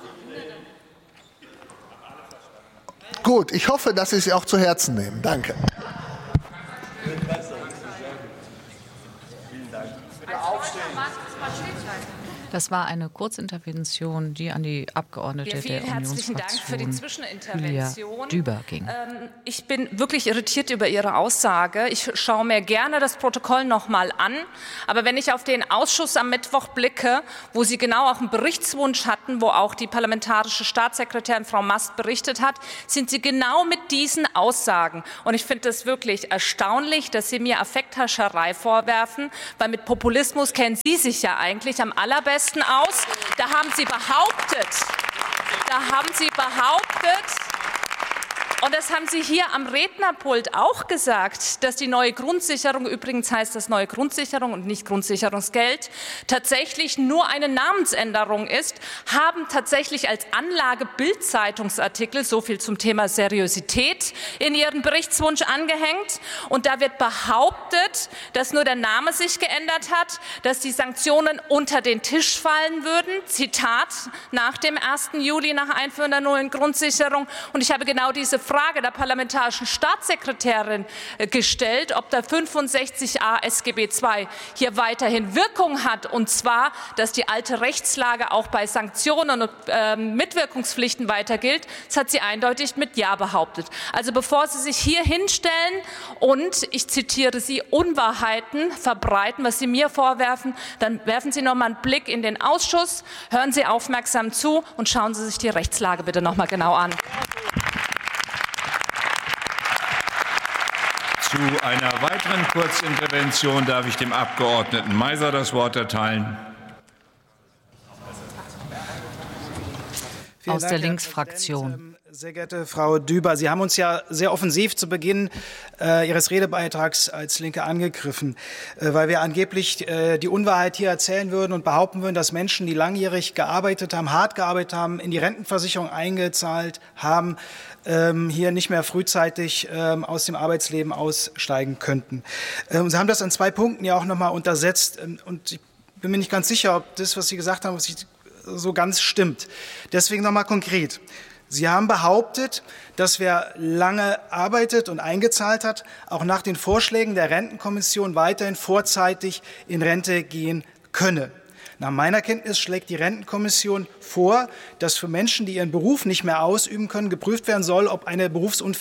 Gut, ich hoffe, dass Sie es auch zu Herzen nehmen. Danke.
Das war eine Kurzintervention, die an die Abgeordnete
ja,
der
herzlichen Dank für die Zwischenintervention.
Düber ging.
Ähm, ich bin wirklich irritiert über Ihre Aussage. Ich schaue mir gerne das Protokoll noch mal an. Aber wenn ich auf den Ausschuss am Mittwoch blicke, wo Sie genau auch einen Berichtswunsch hatten, wo auch die parlamentarische Staatssekretärin Frau Mast berichtet hat, sind Sie genau mit diesen Aussagen. Und ich finde es wirklich erstaunlich, dass Sie mir Affekthascherei vorwerfen, weil mit Populismus kennen Sie sich ja eigentlich am allerbesten aus. Da haben Sie behauptet, da haben Sie behauptet, und das haben Sie hier am Rednerpult auch gesagt, dass die neue Grundsicherung, übrigens heißt das neue Grundsicherung und nicht Grundsicherungsgeld, tatsächlich nur eine Namensänderung ist, haben tatsächlich als Anlage Bild-Zeitungsartikel, so viel zum Thema Seriosität, in Ihren Berichtswunsch angehängt. Und da wird behauptet, dass nur der Name sich geändert hat, dass die Sanktionen unter den Tisch fallen würden. Zitat, nach dem ersten Juli, nach Einführung der neuen Grundsicherung. Und ich habe genau diese Frage der parlamentarischen Staatssekretärin gestellt, ob der fünfundsechzig a S G B zwei hier weiterhin Wirkung hat, und zwar, dass die alte Rechtslage auch bei Sanktionen und äh, Mitwirkungspflichten weiter gilt. Das hat sie eindeutig mit Ja behauptet. Also bevor Sie sich hier hinstellen und, ich zitiere Sie, Unwahrheiten verbreiten, was Sie mir vorwerfen, dann werfen Sie noch mal einen Blick in den Ausschuss, hören Sie aufmerksam zu und schauen Sie sich die Rechtslage bitte noch mal genau an.
Zu einer weiteren Kurzintervention darf ich dem Abgeordneten Meiser das Wort erteilen.
Vielen Aus Dank, der Linksfraktion.
Sehr geehrte Frau Düber, Sie haben uns ja sehr offensiv zu Beginn äh, Ihres Redebeitrags als Linke angegriffen, äh, weil wir angeblich äh, die Unwahrheit hier erzählen würden und behaupten würden, dass Menschen, die langjährig gearbeitet haben, hart gearbeitet haben, in die Rentenversicherung eingezahlt haben, ähm, hier nicht mehr frühzeitig ähm, aus dem Arbeitsleben aussteigen könnten. Ähm, Sie haben das an zwei Punkten ja auch noch mal untersetzt, ähm, und ich bin mir nicht ganz sicher, ob das, was Sie gesagt haben, was ich, so ganz stimmt. Deswegen noch mal konkret. Sie haben behauptet, dass wer lange arbeitet und eingezahlt hat, auch nach den Vorschlägen der Rentenkommission weiterhin vorzeitig in Rente gehen könne. Nach meiner Kenntnis schlägt die Rentenkommission vor, dass für Menschen, die ihren Beruf nicht mehr ausüben können, geprüft werden soll, ob eine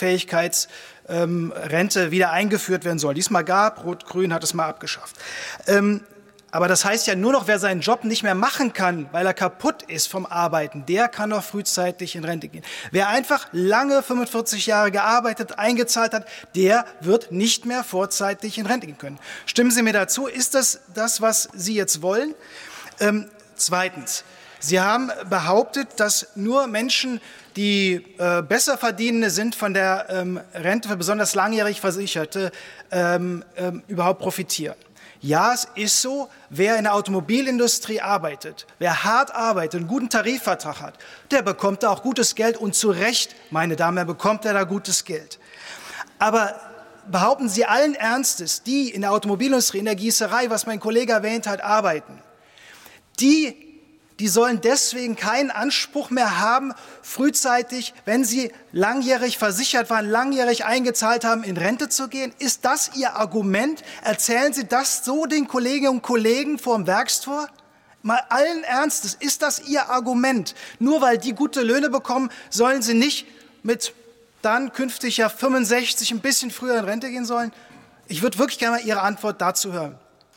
Berufsunfähigkeitsrente wieder eingeführt werden soll. Diesmal gab, Rot-Grün hat es mal abgeschafft. Ähm, Aber das heißt ja nur noch, wer seinen Job nicht mehr machen kann, weil er kaputt ist vom Arbeiten, der kann noch frühzeitig in Rente gehen. Wer einfach lange fünfundvierzig Jahre gearbeitet, eingezahlt hat, der wird nicht mehr vorzeitig in Rente gehen können. Stimmen Sie mir dazu? Ist das das, was Sie jetzt wollen? Ähm, zweitens. Sie haben behauptet, dass nur Menschen, die äh, besser verdienende sind, von der ähm, Rente für besonders langjährig Versicherte ähm, ähm, überhaupt profitieren. Ja, es ist so, wer in der Automobilindustrie arbeitet, wer hart arbeitet, einen guten Tarifvertrag hat, der bekommt da auch gutes Geld, und zu Recht, meine Damen und Herren, bekommt er da gutes Geld. Aber behaupten Sie allen Ernstes, die in der Automobilindustrie, in der Gießerei, was mein Kollege erwähnt hat, arbeiten, die Die sollen deswegen keinen Anspruch mehr haben, frühzeitig, wenn sie langjährig versichert waren, langjährig eingezahlt haben, in Rente zu gehen? Ist das Ihr Argument? Erzählen Sie das so den Kolleginnen und Kollegen vor dem Werkstor? Mal allen Ernstes, ist das Ihr Argument? Nur weil die gute Löhne bekommen, sollen sie nicht mit dann künftig ja fünfundsechzig ein bisschen früher in Rente gehen sollen? Ich würde wirklich gerne mal Ihre Antwort dazu hören.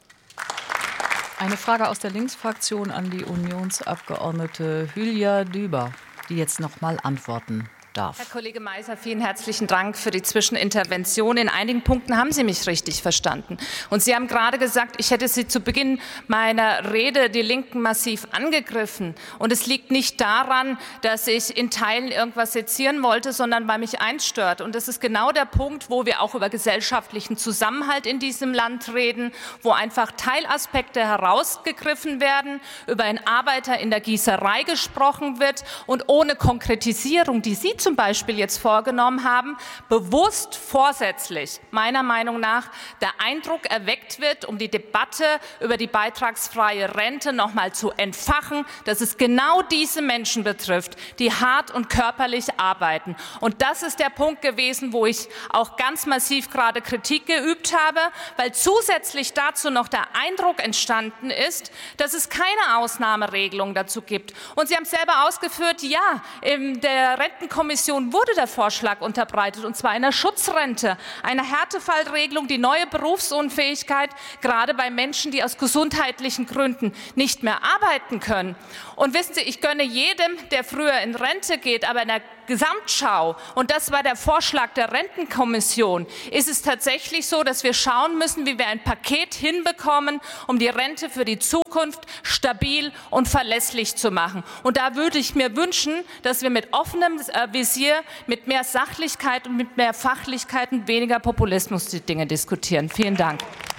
Eine Frage aus der Linksfraktion an die Unionsabgeordnete Hülya Düber, die jetzt noch mal antworten darf.
Herr Kollege Meiser, vielen herzlichen Dank für die Zwischenintervention. In einigen Punkten haben Sie mich richtig verstanden. Und Sie haben gerade gesagt, ich hätte Sie zu Beginn meiner Rede, die Linken, massiv angegriffen. Und es liegt nicht daran, dass ich in Teilen irgendwas sezieren wollte, sondern weil mich eins stört. Und das ist genau der Punkt, wo wir auch über gesellschaftlichen Zusammenhalt in diesem Land reden, wo einfach Teilaspekte herausgegriffen werden, über einen Arbeiter in der Gießerei gesprochen wird und ohne Konkretisierung, die Sie zum Beispiel jetzt vorgenommen haben, bewusst vorsätzlich, meiner Meinung nach, der Eindruck erweckt wird, um die Debatte über die beitragsfreie Rente noch mal zu entfachen, dass es genau diese Menschen betrifft, die hart und körperlich arbeiten. Und das ist der Punkt gewesen, wo ich auch ganz massiv gerade Kritik geübt habe, weil zusätzlich dazu noch der Eindruck entstanden ist, dass es keine Ausnahmeregelung dazu gibt. Und Sie haben es selber ausgeführt, ja, in der Rentenkommission wurde der Vorschlag unterbreitet, und zwar einer Schutzrente, einer Härtefallregelung, die neue Berufsunfähigkeit, gerade bei Menschen, die aus gesundheitlichen Gründen nicht mehr arbeiten können. Und wissen Sie, ich gönne jedem, der früher in Rente geht, aber in der Gesamtschau, und das war der Vorschlag der Rentenkommission, ist es tatsächlich so, dass wir schauen müssen, wie wir ein Paket hinbekommen, um die Rente für die Zukunft stabil und verlässlich zu machen. Und da würde ich mir wünschen, dass wir mit offenem Visier, mit mehr Sachlichkeit und mit mehr Fachlichkeit und weniger Populismus die Dinge diskutieren. Vielen Dank.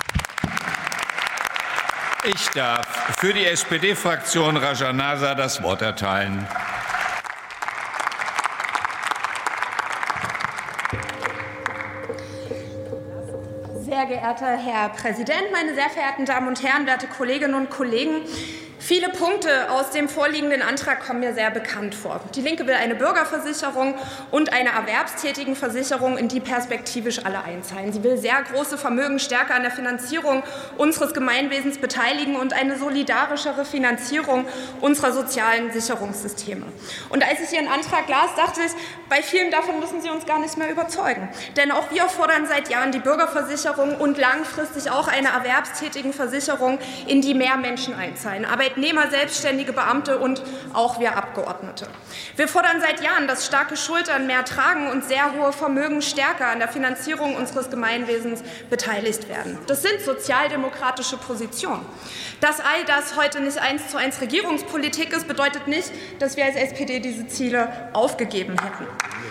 Ich darf für die S P D-Fraktion Rajanasa das Wort erteilen.
Sehr geehrter Herr Präsident, meine sehr verehrten Damen und Herren, werte Kolleginnen und Kollegen! Viele Punkte aus dem vorliegenden Antrag kommen mir sehr bekannt vor. Die Linke will eine Bürgerversicherung und eine Erwerbstätigenversicherung, in die perspektivisch alle einzahlen. Sie will sehr große Vermögen stärker an der Finanzierung unseres Gemeinwesens beteiligen und eine solidarischere Finanzierung unserer sozialen Sicherungssysteme. Und als ich Ihren Antrag las, dachte ich, bei vielen davon müssen Sie uns gar nicht mehr überzeugen. Denn auch wir fordern seit Jahren die Bürgerversicherung und langfristig auch eine Erwerbstätigenversicherung, in die mehr Menschen einzahlen. Arbeitnehmer, selbstständige Beamte und auch wir Abgeordnete. Wir fordern seit Jahren, dass starke Schultern mehr tragen und sehr hohe Vermögen stärker an der Finanzierung unseres Gemeinwesens beteiligt werden. Das sind sozialdemokratische Positionen. Dass all das heute nicht eins zu eins Regierungspolitik ist, bedeutet nicht, dass wir als S P D diese Ziele aufgegeben hätten.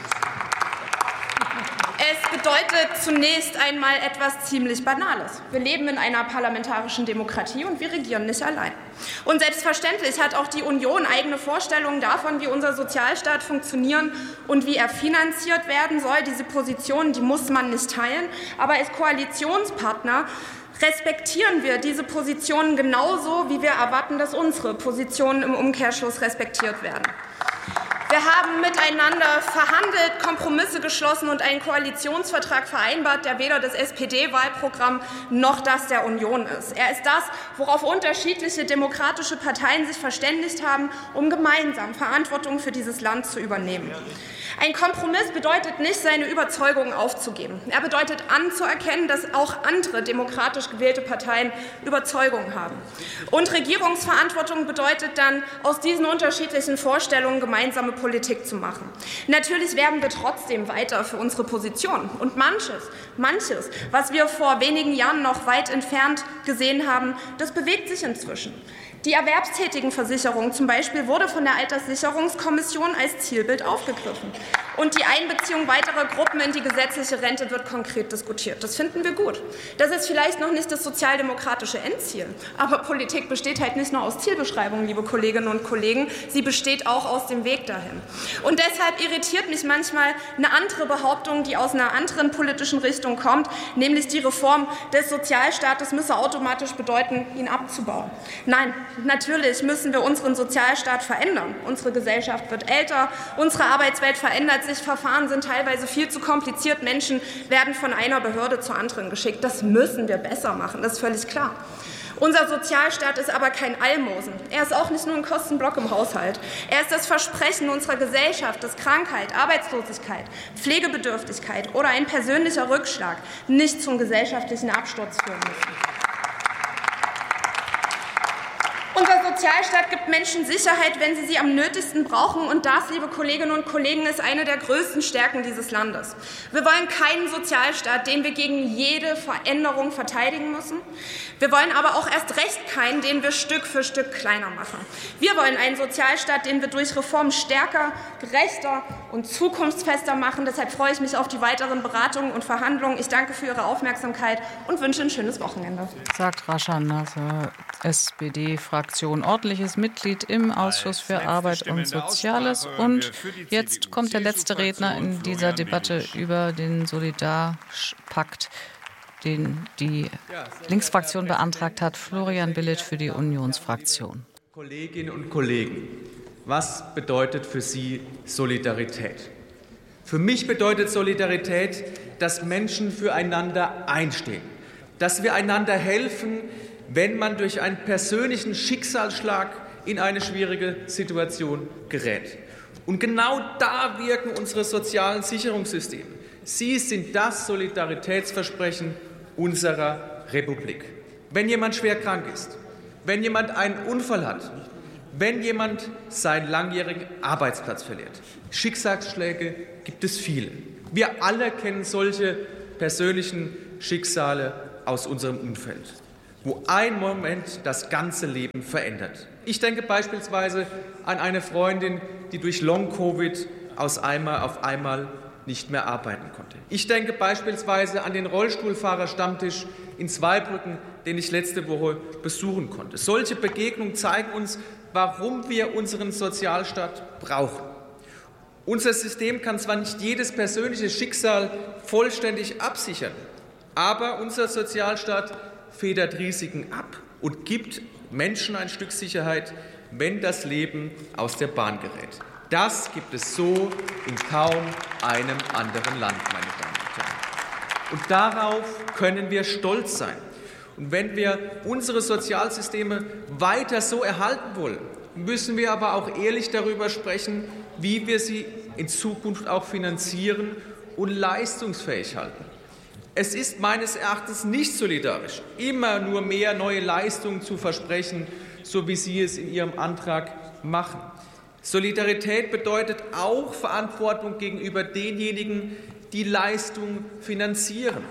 Es bedeutet zunächst einmal etwas ziemlich Banales. Wir leben in einer parlamentarischen Demokratie und wir regieren nicht allein. Und selbstverständlich hat auch die Union eigene Vorstellungen davon, wie unser Sozialstaat funktionieren und wie er finanziert werden soll. Diese Positionen, die muss man nicht teilen. Aber als Koalitionspartner respektieren wir diese Positionen genauso, wie wir erwarten, dass unsere Positionen im Umkehrschluss respektiert werden. Wir haben miteinander verhandelt, Kompromisse geschlossen und einen Koalitionsvertrag vereinbart, der weder das S P D-Wahlprogramm noch das der Union ist. Er ist das, worauf unterschiedliche demokratische Parteien sich verständigt haben, um gemeinsam Verantwortung für dieses Land zu übernehmen. Ein Kompromiss bedeutet nicht, seine Überzeugungen aufzugeben. Er bedeutet anzuerkennen, dass auch andere demokratisch gewählte Parteien Überzeugungen haben. Und Regierungsverantwortung bedeutet dann, aus diesen unterschiedlichen Vorstellungen gemeinsame Politik zu machen. Natürlich werben wir trotzdem weiter für unsere Position. Und manches, manches, was wir vor wenigen Jahren noch weit entfernt gesehen haben, das bewegt sich inzwischen. Die Erwerbstätigenversicherung zum Beispiel wurde von der Alterssicherungskommission als Zielbild aufgegriffen. Und die Einbeziehung weiterer Gruppen in die gesetzliche Rente wird konkret diskutiert. Das finden wir gut. Das ist vielleicht noch nicht das sozialdemokratische Endziel. Aber Politik besteht halt nicht nur aus Zielbeschreibungen, liebe Kolleginnen und Kollegen. Sie besteht auch aus dem Weg dahin. Und deshalb irritiert mich manchmal eine andere Behauptung, die aus einer anderen politischen Richtung kommt, nämlich die Reform des Sozialstaates müsse automatisch bedeuten, ihn abzubauen. Nein, natürlich müssen wir unseren Sozialstaat verändern. Unsere Gesellschaft wird älter, unsere Arbeitswelt verändert sich, Verfahren sind teilweise viel zu kompliziert, Menschen werden von einer Behörde zur anderen geschickt. Das müssen wir besser machen, das ist völlig klar. Unser Sozialstaat ist aber kein Almosen. Er ist auch nicht nur ein Kostenblock im Haushalt. Er ist das Versprechen unserer Gesellschaft, dass Krankheit, Arbeitslosigkeit, Pflegebedürftigkeit oder ein persönlicher Rückschlag nicht zum gesellschaftlichen Absturz führen müssen. Unser Sozialstaat gibt Menschen Sicherheit, wenn sie sie am nötigsten brauchen. Und das, liebe Kolleginnen und Kollegen, ist eine der größten Stärken dieses Landes. Wir wollen keinen Sozialstaat, den wir gegen jede Veränderung verteidigen müssen. Wir wollen aber auch erst recht keinen, den wir Stück für Stück kleiner machen. Wir wollen einen Sozialstaat, den wir durch Reformen stärker, gerechter und zukunftsfester machen. Deshalb freue ich mich auf die weiteren Beratungen und Verhandlungen. Ich danke für Ihre Aufmerksamkeit und wünsche ein schönes Wochenende.
Sagt Rajanasa, S P D-Fraktion. ordentliches Mitglied im Ausschuss für Arbeit und Soziales. Und jetzt kommt der letzte Redner in dieser Debatte über den Solidarpakt, den die Linksfraktion beantragt hat, Florian Billet für die Unionsfraktion.
Kolleginnen und Kollegen, was bedeutet für Sie Solidarität? Für mich bedeutet Solidarität, dass Menschen füreinander einstehen, dass wir einander helfen, wenn man durch einen persönlichen Schicksalsschlag in eine schwierige Situation gerät. Und genau da wirken unsere sozialen Sicherungssysteme. Sie sind das Solidaritätsversprechen unserer Republik. Wenn jemand schwer krank ist, wenn jemand einen Unfall hat, wenn jemand seinen langjährigen Arbeitsplatz verliert. Schicksalsschläge gibt es viele. Wir alle kennen solche persönlichen Schicksale aus unserem Umfeld, wo ein Moment das ganze Leben verändert. Ich denke beispielsweise an eine Freundin, die durch Long-Covid aus einmal auf einmal nicht mehr arbeiten konnte. Ich denke beispielsweise an den Rollstuhlfahrer-Stammtisch in Zweibrücken, den ich letzte Woche besuchen konnte. Solche Begegnungen zeigen uns, warum wir unseren Sozialstaat brauchen. Unser System kann zwar nicht jedes persönliche Schicksal vollständig absichern, aber unser Sozialstaat federt Risiken ab und gibt Menschen ein Stück Sicherheit, wenn das Leben aus der Bahn gerät. Das gibt es so in kaum einem anderen Land, meine Damen und Herren. Und darauf können wir stolz sein. Und wenn wir unsere Sozialsysteme weiter so erhalten wollen, müssen wir aber auch ehrlich darüber sprechen, wie wir sie in Zukunft auch finanzieren und leistungsfähig halten. Es ist meines Erachtens nicht solidarisch, immer nur mehr neue Leistungen zu versprechen, so wie Sie es in Ihrem Antrag machen. Solidarität bedeutet auch Verantwortung gegenüber denjenigen, die Leistungen finanzieren.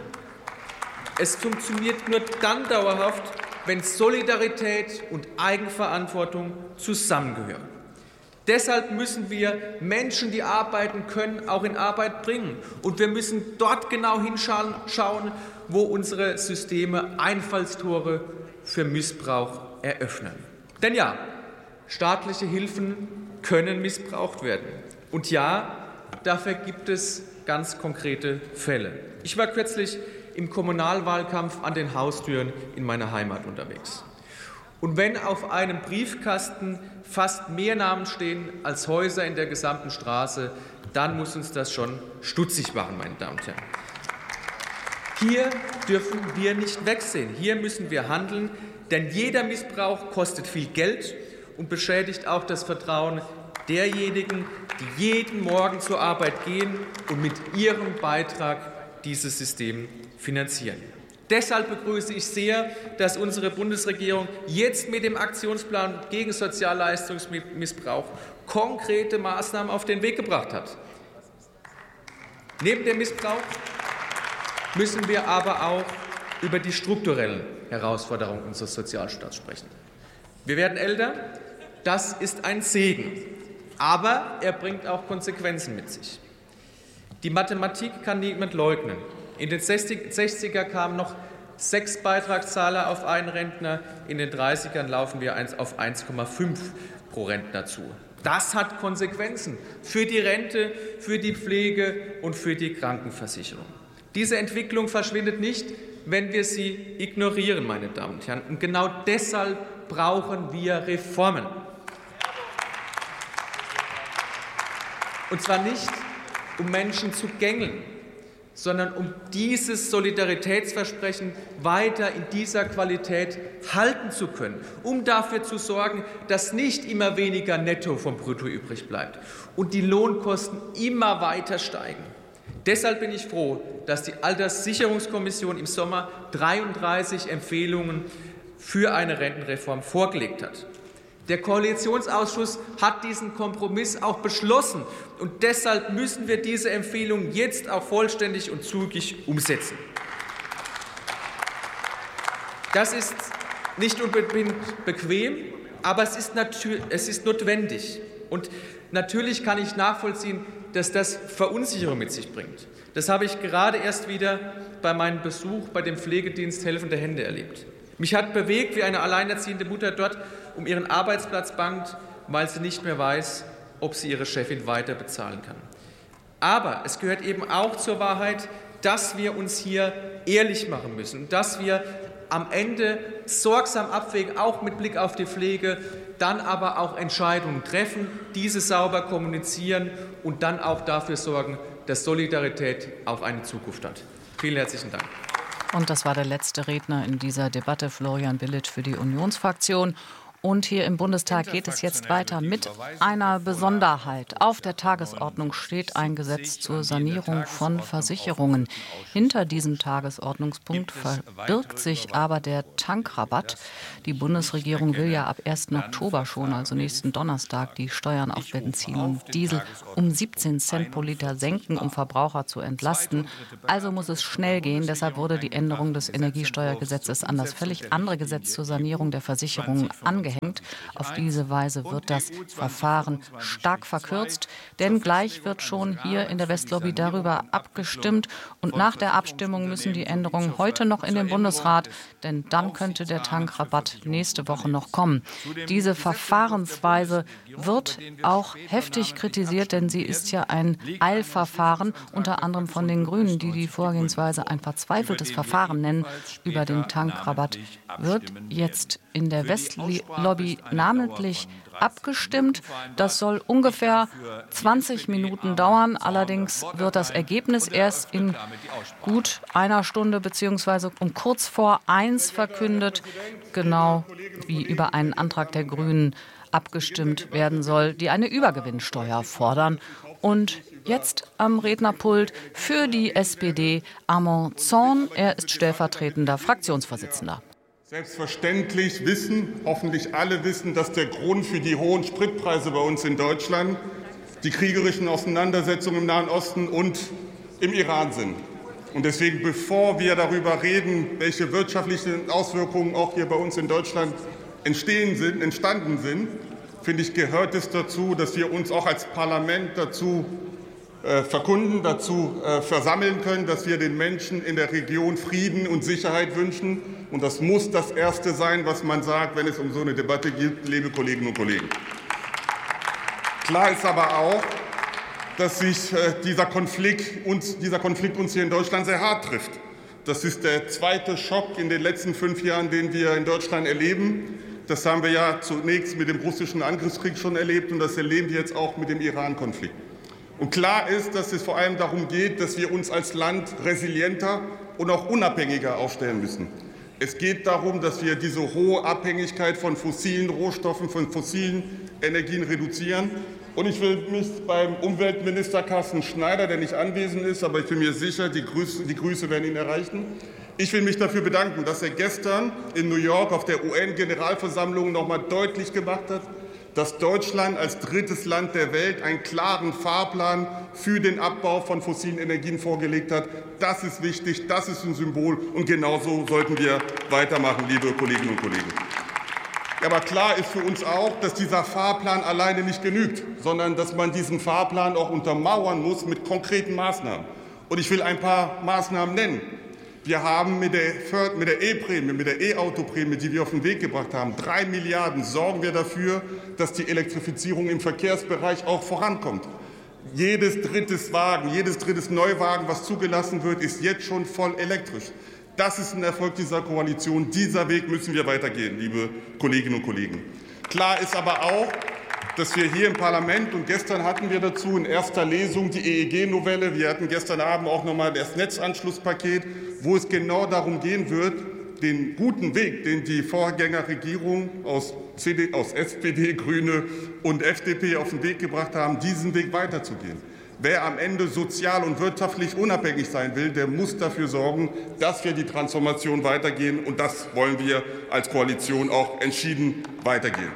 Es funktioniert nur dann dauerhaft, wenn Solidarität und Eigenverantwortung zusammengehören. Deshalb müssen wir Menschen, die arbeiten können, auch in Arbeit bringen. Und wir müssen dort genau hinschauen, wo unsere Systeme Einfallstore für Missbrauch eröffnen. Denn ja, staatliche Hilfen können missbraucht werden. Und ja, dafür gibt es ganz konkrete Fälle. Ich war kürzlich im Kommunalwahlkampf an den Haustüren in meiner Heimat unterwegs. Und wenn auf einem Briefkasten fast mehr Namen stehen als Häuser in der gesamten Straße, dann muss uns das schon stutzig machen, meine Damen und Herren. Hier dürfen wir nicht wegsehen. Hier müssen wir handeln, denn jeder Missbrauch kostet viel Geld und beschädigt auch das Vertrauen derjenigen, die jeden Morgen zur Arbeit gehen und mit ihrem Beitrag dieses System finanzieren. Deshalb begrüße ich sehr, dass unsere Bundesregierung jetzt mit dem Aktionsplan gegen Sozialleistungsmissbrauch konkrete Maßnahmen auf den Weg gebracht hat. Neben dem Missbrauch müssen wir aber auch über die strukturellen Herausforderungen unseres Sozialstaats sprechen. Wir werden älter, das ist ein Segen, aber er bringt auch Konsequenzen mit sich. Die Mathematik kann niemand leugnen. In den sechziger kamen noch sechs Beitragszahler auf einen Rentner, in den dreißigern laufen wir auf eins Komma fünf pro Rentner zu. Das hat Konsequenzen für die Rente, für die Pflege und für die Krankenversicherung. Diese Entwicklung verschwindet nicht, wenn wir sie ignorieren, meine Damen und Herren. Und genau deshalb brauchen wir Reformen. Und zwar nicht, um Menschen zu gängeln, sondern um dieses Solidaritätsversprechen weiter in dieser Qualität halten zu können, um dafür zu sorgen, dass nicht immer weniger Netto vom Brutto übrig bleibt und die Lohnkosten immer weiter steigen. Deshalb bin ich froh, dass die Alterssicherungskommission im Sommer dreiunddreißig Empfehlungen für eine Rentenreform vorgelegt hat. Der Koalitionsausschuss hat diesen Kompromiss auch beschlossen, und deshalb müssen wir diese Empfehlungen jetzt auch vollständig und zügig umsetzen. Das ist nicht unbedingt bequem, aber es ist, es ist notwendig. Und natürlich kann ich nachvollziehen, dass das Verunsicherung mit sich bringt. Das habe ich gerade erst wieder bei meinem Besuch bei dem Pflegedienst Helfende Hände erlebt. Mich hat bewegt, wie eine alleinerziehende Mutter dort um ihren Arbeitsplatz bangt, weil sie nicht mehr weiß, ob sie ihre Chefin weiter bezahlen kann. Aber es gehört eben auch zur Wahrheit, dass wir uns hier ehrlich machen müssen, dass wir am Ende sorgsam abwägen, auch mit Blick auf die Pflege, dann aber auch Entscheidungen treffen, diese sauber kommunizieren und dann auch dafür sorgen, dass Solidarität auch eine Zukunft hat. Vielen herzlichen Dank.
Und das war der letzte Redner in dieser Debatte, Florian Billet für die Unionsfraktion. Und hier im Bundestag geht es jetzt weiter mit einer Besonderheit. Auf der Tagesordnung steht ein Gesetz zur Sanierung von Versicherungen. Hinter diesem Tagesordnungspunkt verbirgt sich aber der Tankrabatt. Die Bundesregierung will ja ab ersten Oktober schon, also nächsten Donnerstag, die Steuern auf Benzin und Diesel um siebzehn Cent pro Liter senken, um Verbraucher zu entlasten. Also muss es schnell gehen. Deshalb wurde die Änderung des Energiesteuergesetzes an das völlig andere Gesetz zur Sanierung der Versicherungen angehängt. Auf diese Weise wird das Verfahren stark verkürzt, denn gleich wird schon hier in der Westlobby darüber abgestimmt. Und nach der Abstimmung müssen die Änderungen heute noch in den Bundesrat, denn dann könnte der Tankrabatt nächste Woche noch kommen. Diese Verfahrensweise wird auch heftig kritisiert, denn sie ist ja ein Eilverfahren, unter anderem von den Grünen, die die Vorgehensweise ein verzweifeltes Verfahren nennen. Über den Tankrabatt wird jetzt in der Westlobby namentlich abgestimmt. Das soll ungefähr zwanzig Minuten dauern. Allerdings wird das Ergebnis erst in gut einer Stunde bzw. um kurz vor eins verkündet, genau wie über einen Antrag der Grünen abgestimmt werden soll, die eine Übergewinnsteuer fordern. Und jetzt am Rednerpult für die S P D Armand Zorn. Er ist stellvertretender Fraktionsvorsitzender.
Selbstverständlich wissen, hoffentlich alle wissen, dass der Grund für die hohen Spritpreise bei uns in Deutschland die kriegerischen Auseinandersetzungen im Nahen Osten und im Iran sind. Und deswegen, bevor wir darüber reden, welche wirtschaftlichen Auswirkungen auch hier bei uns in Deutschland entstehen sind, entstanden sind, finde ich, gehört es dazu, dass wir uns auch als Parlament dazu äh, verkunden, dazu äh, versammeln können, dass wir den Menschen in der Region Frieden und Sicherheit wünschen. Und das muss das Erste sein, was man sagt, wenn es um so eine Debatte geht, liebe Kolleginnen und Kollegen. Klar ist aber auch, dass sich äh, dieser Konflikt uns, dieser Konflikt uns hier in Deutschland sehr hart trifft. Das ist der zweite Schock in den letzten fünf Jahren, den wir in Deutschland erleben. Das haben wir ja zunächst mit dem russischen Angriffskrieg schon erlebt und das erleben wir jetzt auch mit dem Iran-Konflikt. Und klar ist, dass es vor allem darum geht, dass wir uns als Land resilienter und auch unabhängiger aufstellen müssen. Es geht darum, dass wir diese hohe Abhängigkeit von fossilen Rohstoffen, von fossilen Energien reduzieren. Und ich will mich beim Umweltminister Carsten Schneider, der nicht anwesend ist, aber ich bin mir sicher, die Grüße, die Grüße werden ihn erreichen. Ich will mich dafür bedanken, dass er gestern in New York auf der U N-Generalversammlung noch mal deutlich gemacht hat, dass Deutschland als drittes Land der Welt einen klaren Fahrplan für den Abbau von fossilen Energien vorgelegt hat. Das ist wichtig, das ist ein Symbol, und genauso sollten wir weitermachen, liebe Kolleginnen und Kollegen. Aber klar ist für uns auch, dass dieser Fahrplan alleine nicht genügt, sondern dass man diesen Fahrplan auch untermauern muss mit konkreten Maßnahmen. Und ich will ein paar Maßnahmen nennen. Wir haben mit der E-Prämie, mit der E-Auto-Prämie, die wir auf den Weg gebracht haben, drei Milliarden, sorgen wir dafür, dass die Elektrifizierung im Verkehrsbereich auch vorankommt. Jedes drittes Wagen, jedes drittes Neuwagen, was zugelassen wird, ist jetzt schon voll elektrisch. Das ist ein Erfolg dieser Koalition. Dieser Weg müssen wir weitergehen, liebe Kolleginnen und Kollegen. Klar ist aber auch, dass wir hier im Parlament, und gestern hatten wir dazu in erster Lesung die E E G-Novelle, wir hatten gestern Abend auch noch mal das Netzanschlusspaket, wo es genau darum gehen wird, den guten Weg, den die Vorgängerregierung aus, C D, aus S P D, Grüne und F D P auf den Weg gebracht haben, diesen Weg weiterzugehen. Wer am Ende sozial und wirtschaftlich unabhängig sein will, der muss dafür sorgen, dass wir die Transformation weitergehen. Und das wollen wir als Koalition auch entschieden weitergehen.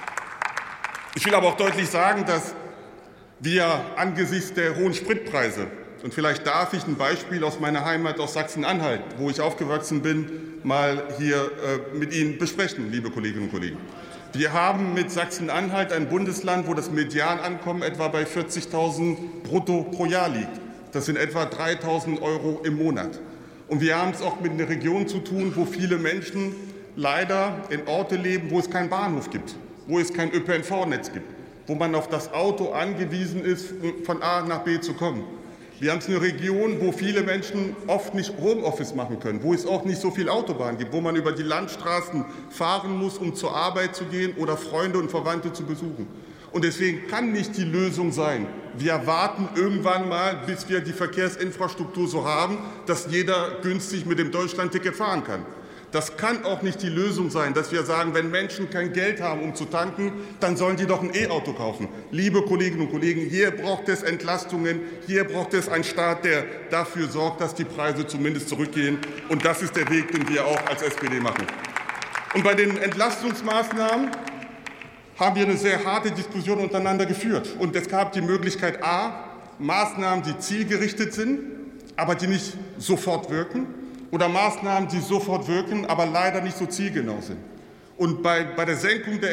Ich will aber auch deutlich sagen, dass wir angesichts der hohen Spritpreise, und vielleicht darf ich ein Beispiel aus meiner Heimat aus Sachsen-Anhalt, wo ich aufgewachsen bin, mal hier äh, mit Ihnen besprechen, liebe Kolleginnen und Kollegen. Wir haben mit Sachsen-Anhalt ein Bundesland, wo das Medianeinkommen etwa bei vierzigtausend brutto pro Jahr liegt. Das sind etwa dreitausend Euro im Monat. Und wir haben es auch mit einer Region zu tun, wo viele Menschen leider in Orte leben, wo es keinen Bahnhof gibt, wo es kein Ö P N V-Netz gibt, wo man auf das Auto angewiesen ist, von A nach B zu kommen. Wir haben eine Region, wo viele Menschen oft nicht Homeoffice machen können, wo es auch nicht so viel Autobahn gibt, wo man über die Landstraßen fahren muss, um zur Arbeit zu gehen oder Freunde und Verwandte zu besuchen. Und deswegen kann nicht die Lösung sein, wir warten irgendwann mal, bis wir die Verkehrsinfrastruktur so haben, dass jeder günstig mit dem Deutschlandticket fahren kann. Das kann auch nicht die Lösung sein, dass wir sagen, wenn Menschen kein Geld haben, um zu tanken, dann sollen die doch ein E-Auto kaufen. Liebe Kolleginnen und Kollegen, hier braucht es Entlastungen, hier braucht es einen Staat, der dafür sorgt, dass die Preise zumindest zurückgehen. Und das ist der Weg, den wir auch als S P D machen. Und bei den Entlastungsmaßnahmen haben wir eine sehr harte Diskussion untereinander geführt. Und es gab die Möglichkeit A, Maßnahmen, die zielgerichtet sind, aber die nicht sofort wirken, oder Maßnahmen, die sofort wirken, aber leider nicht so zielgenau sind. Und bei, bei der Senkung der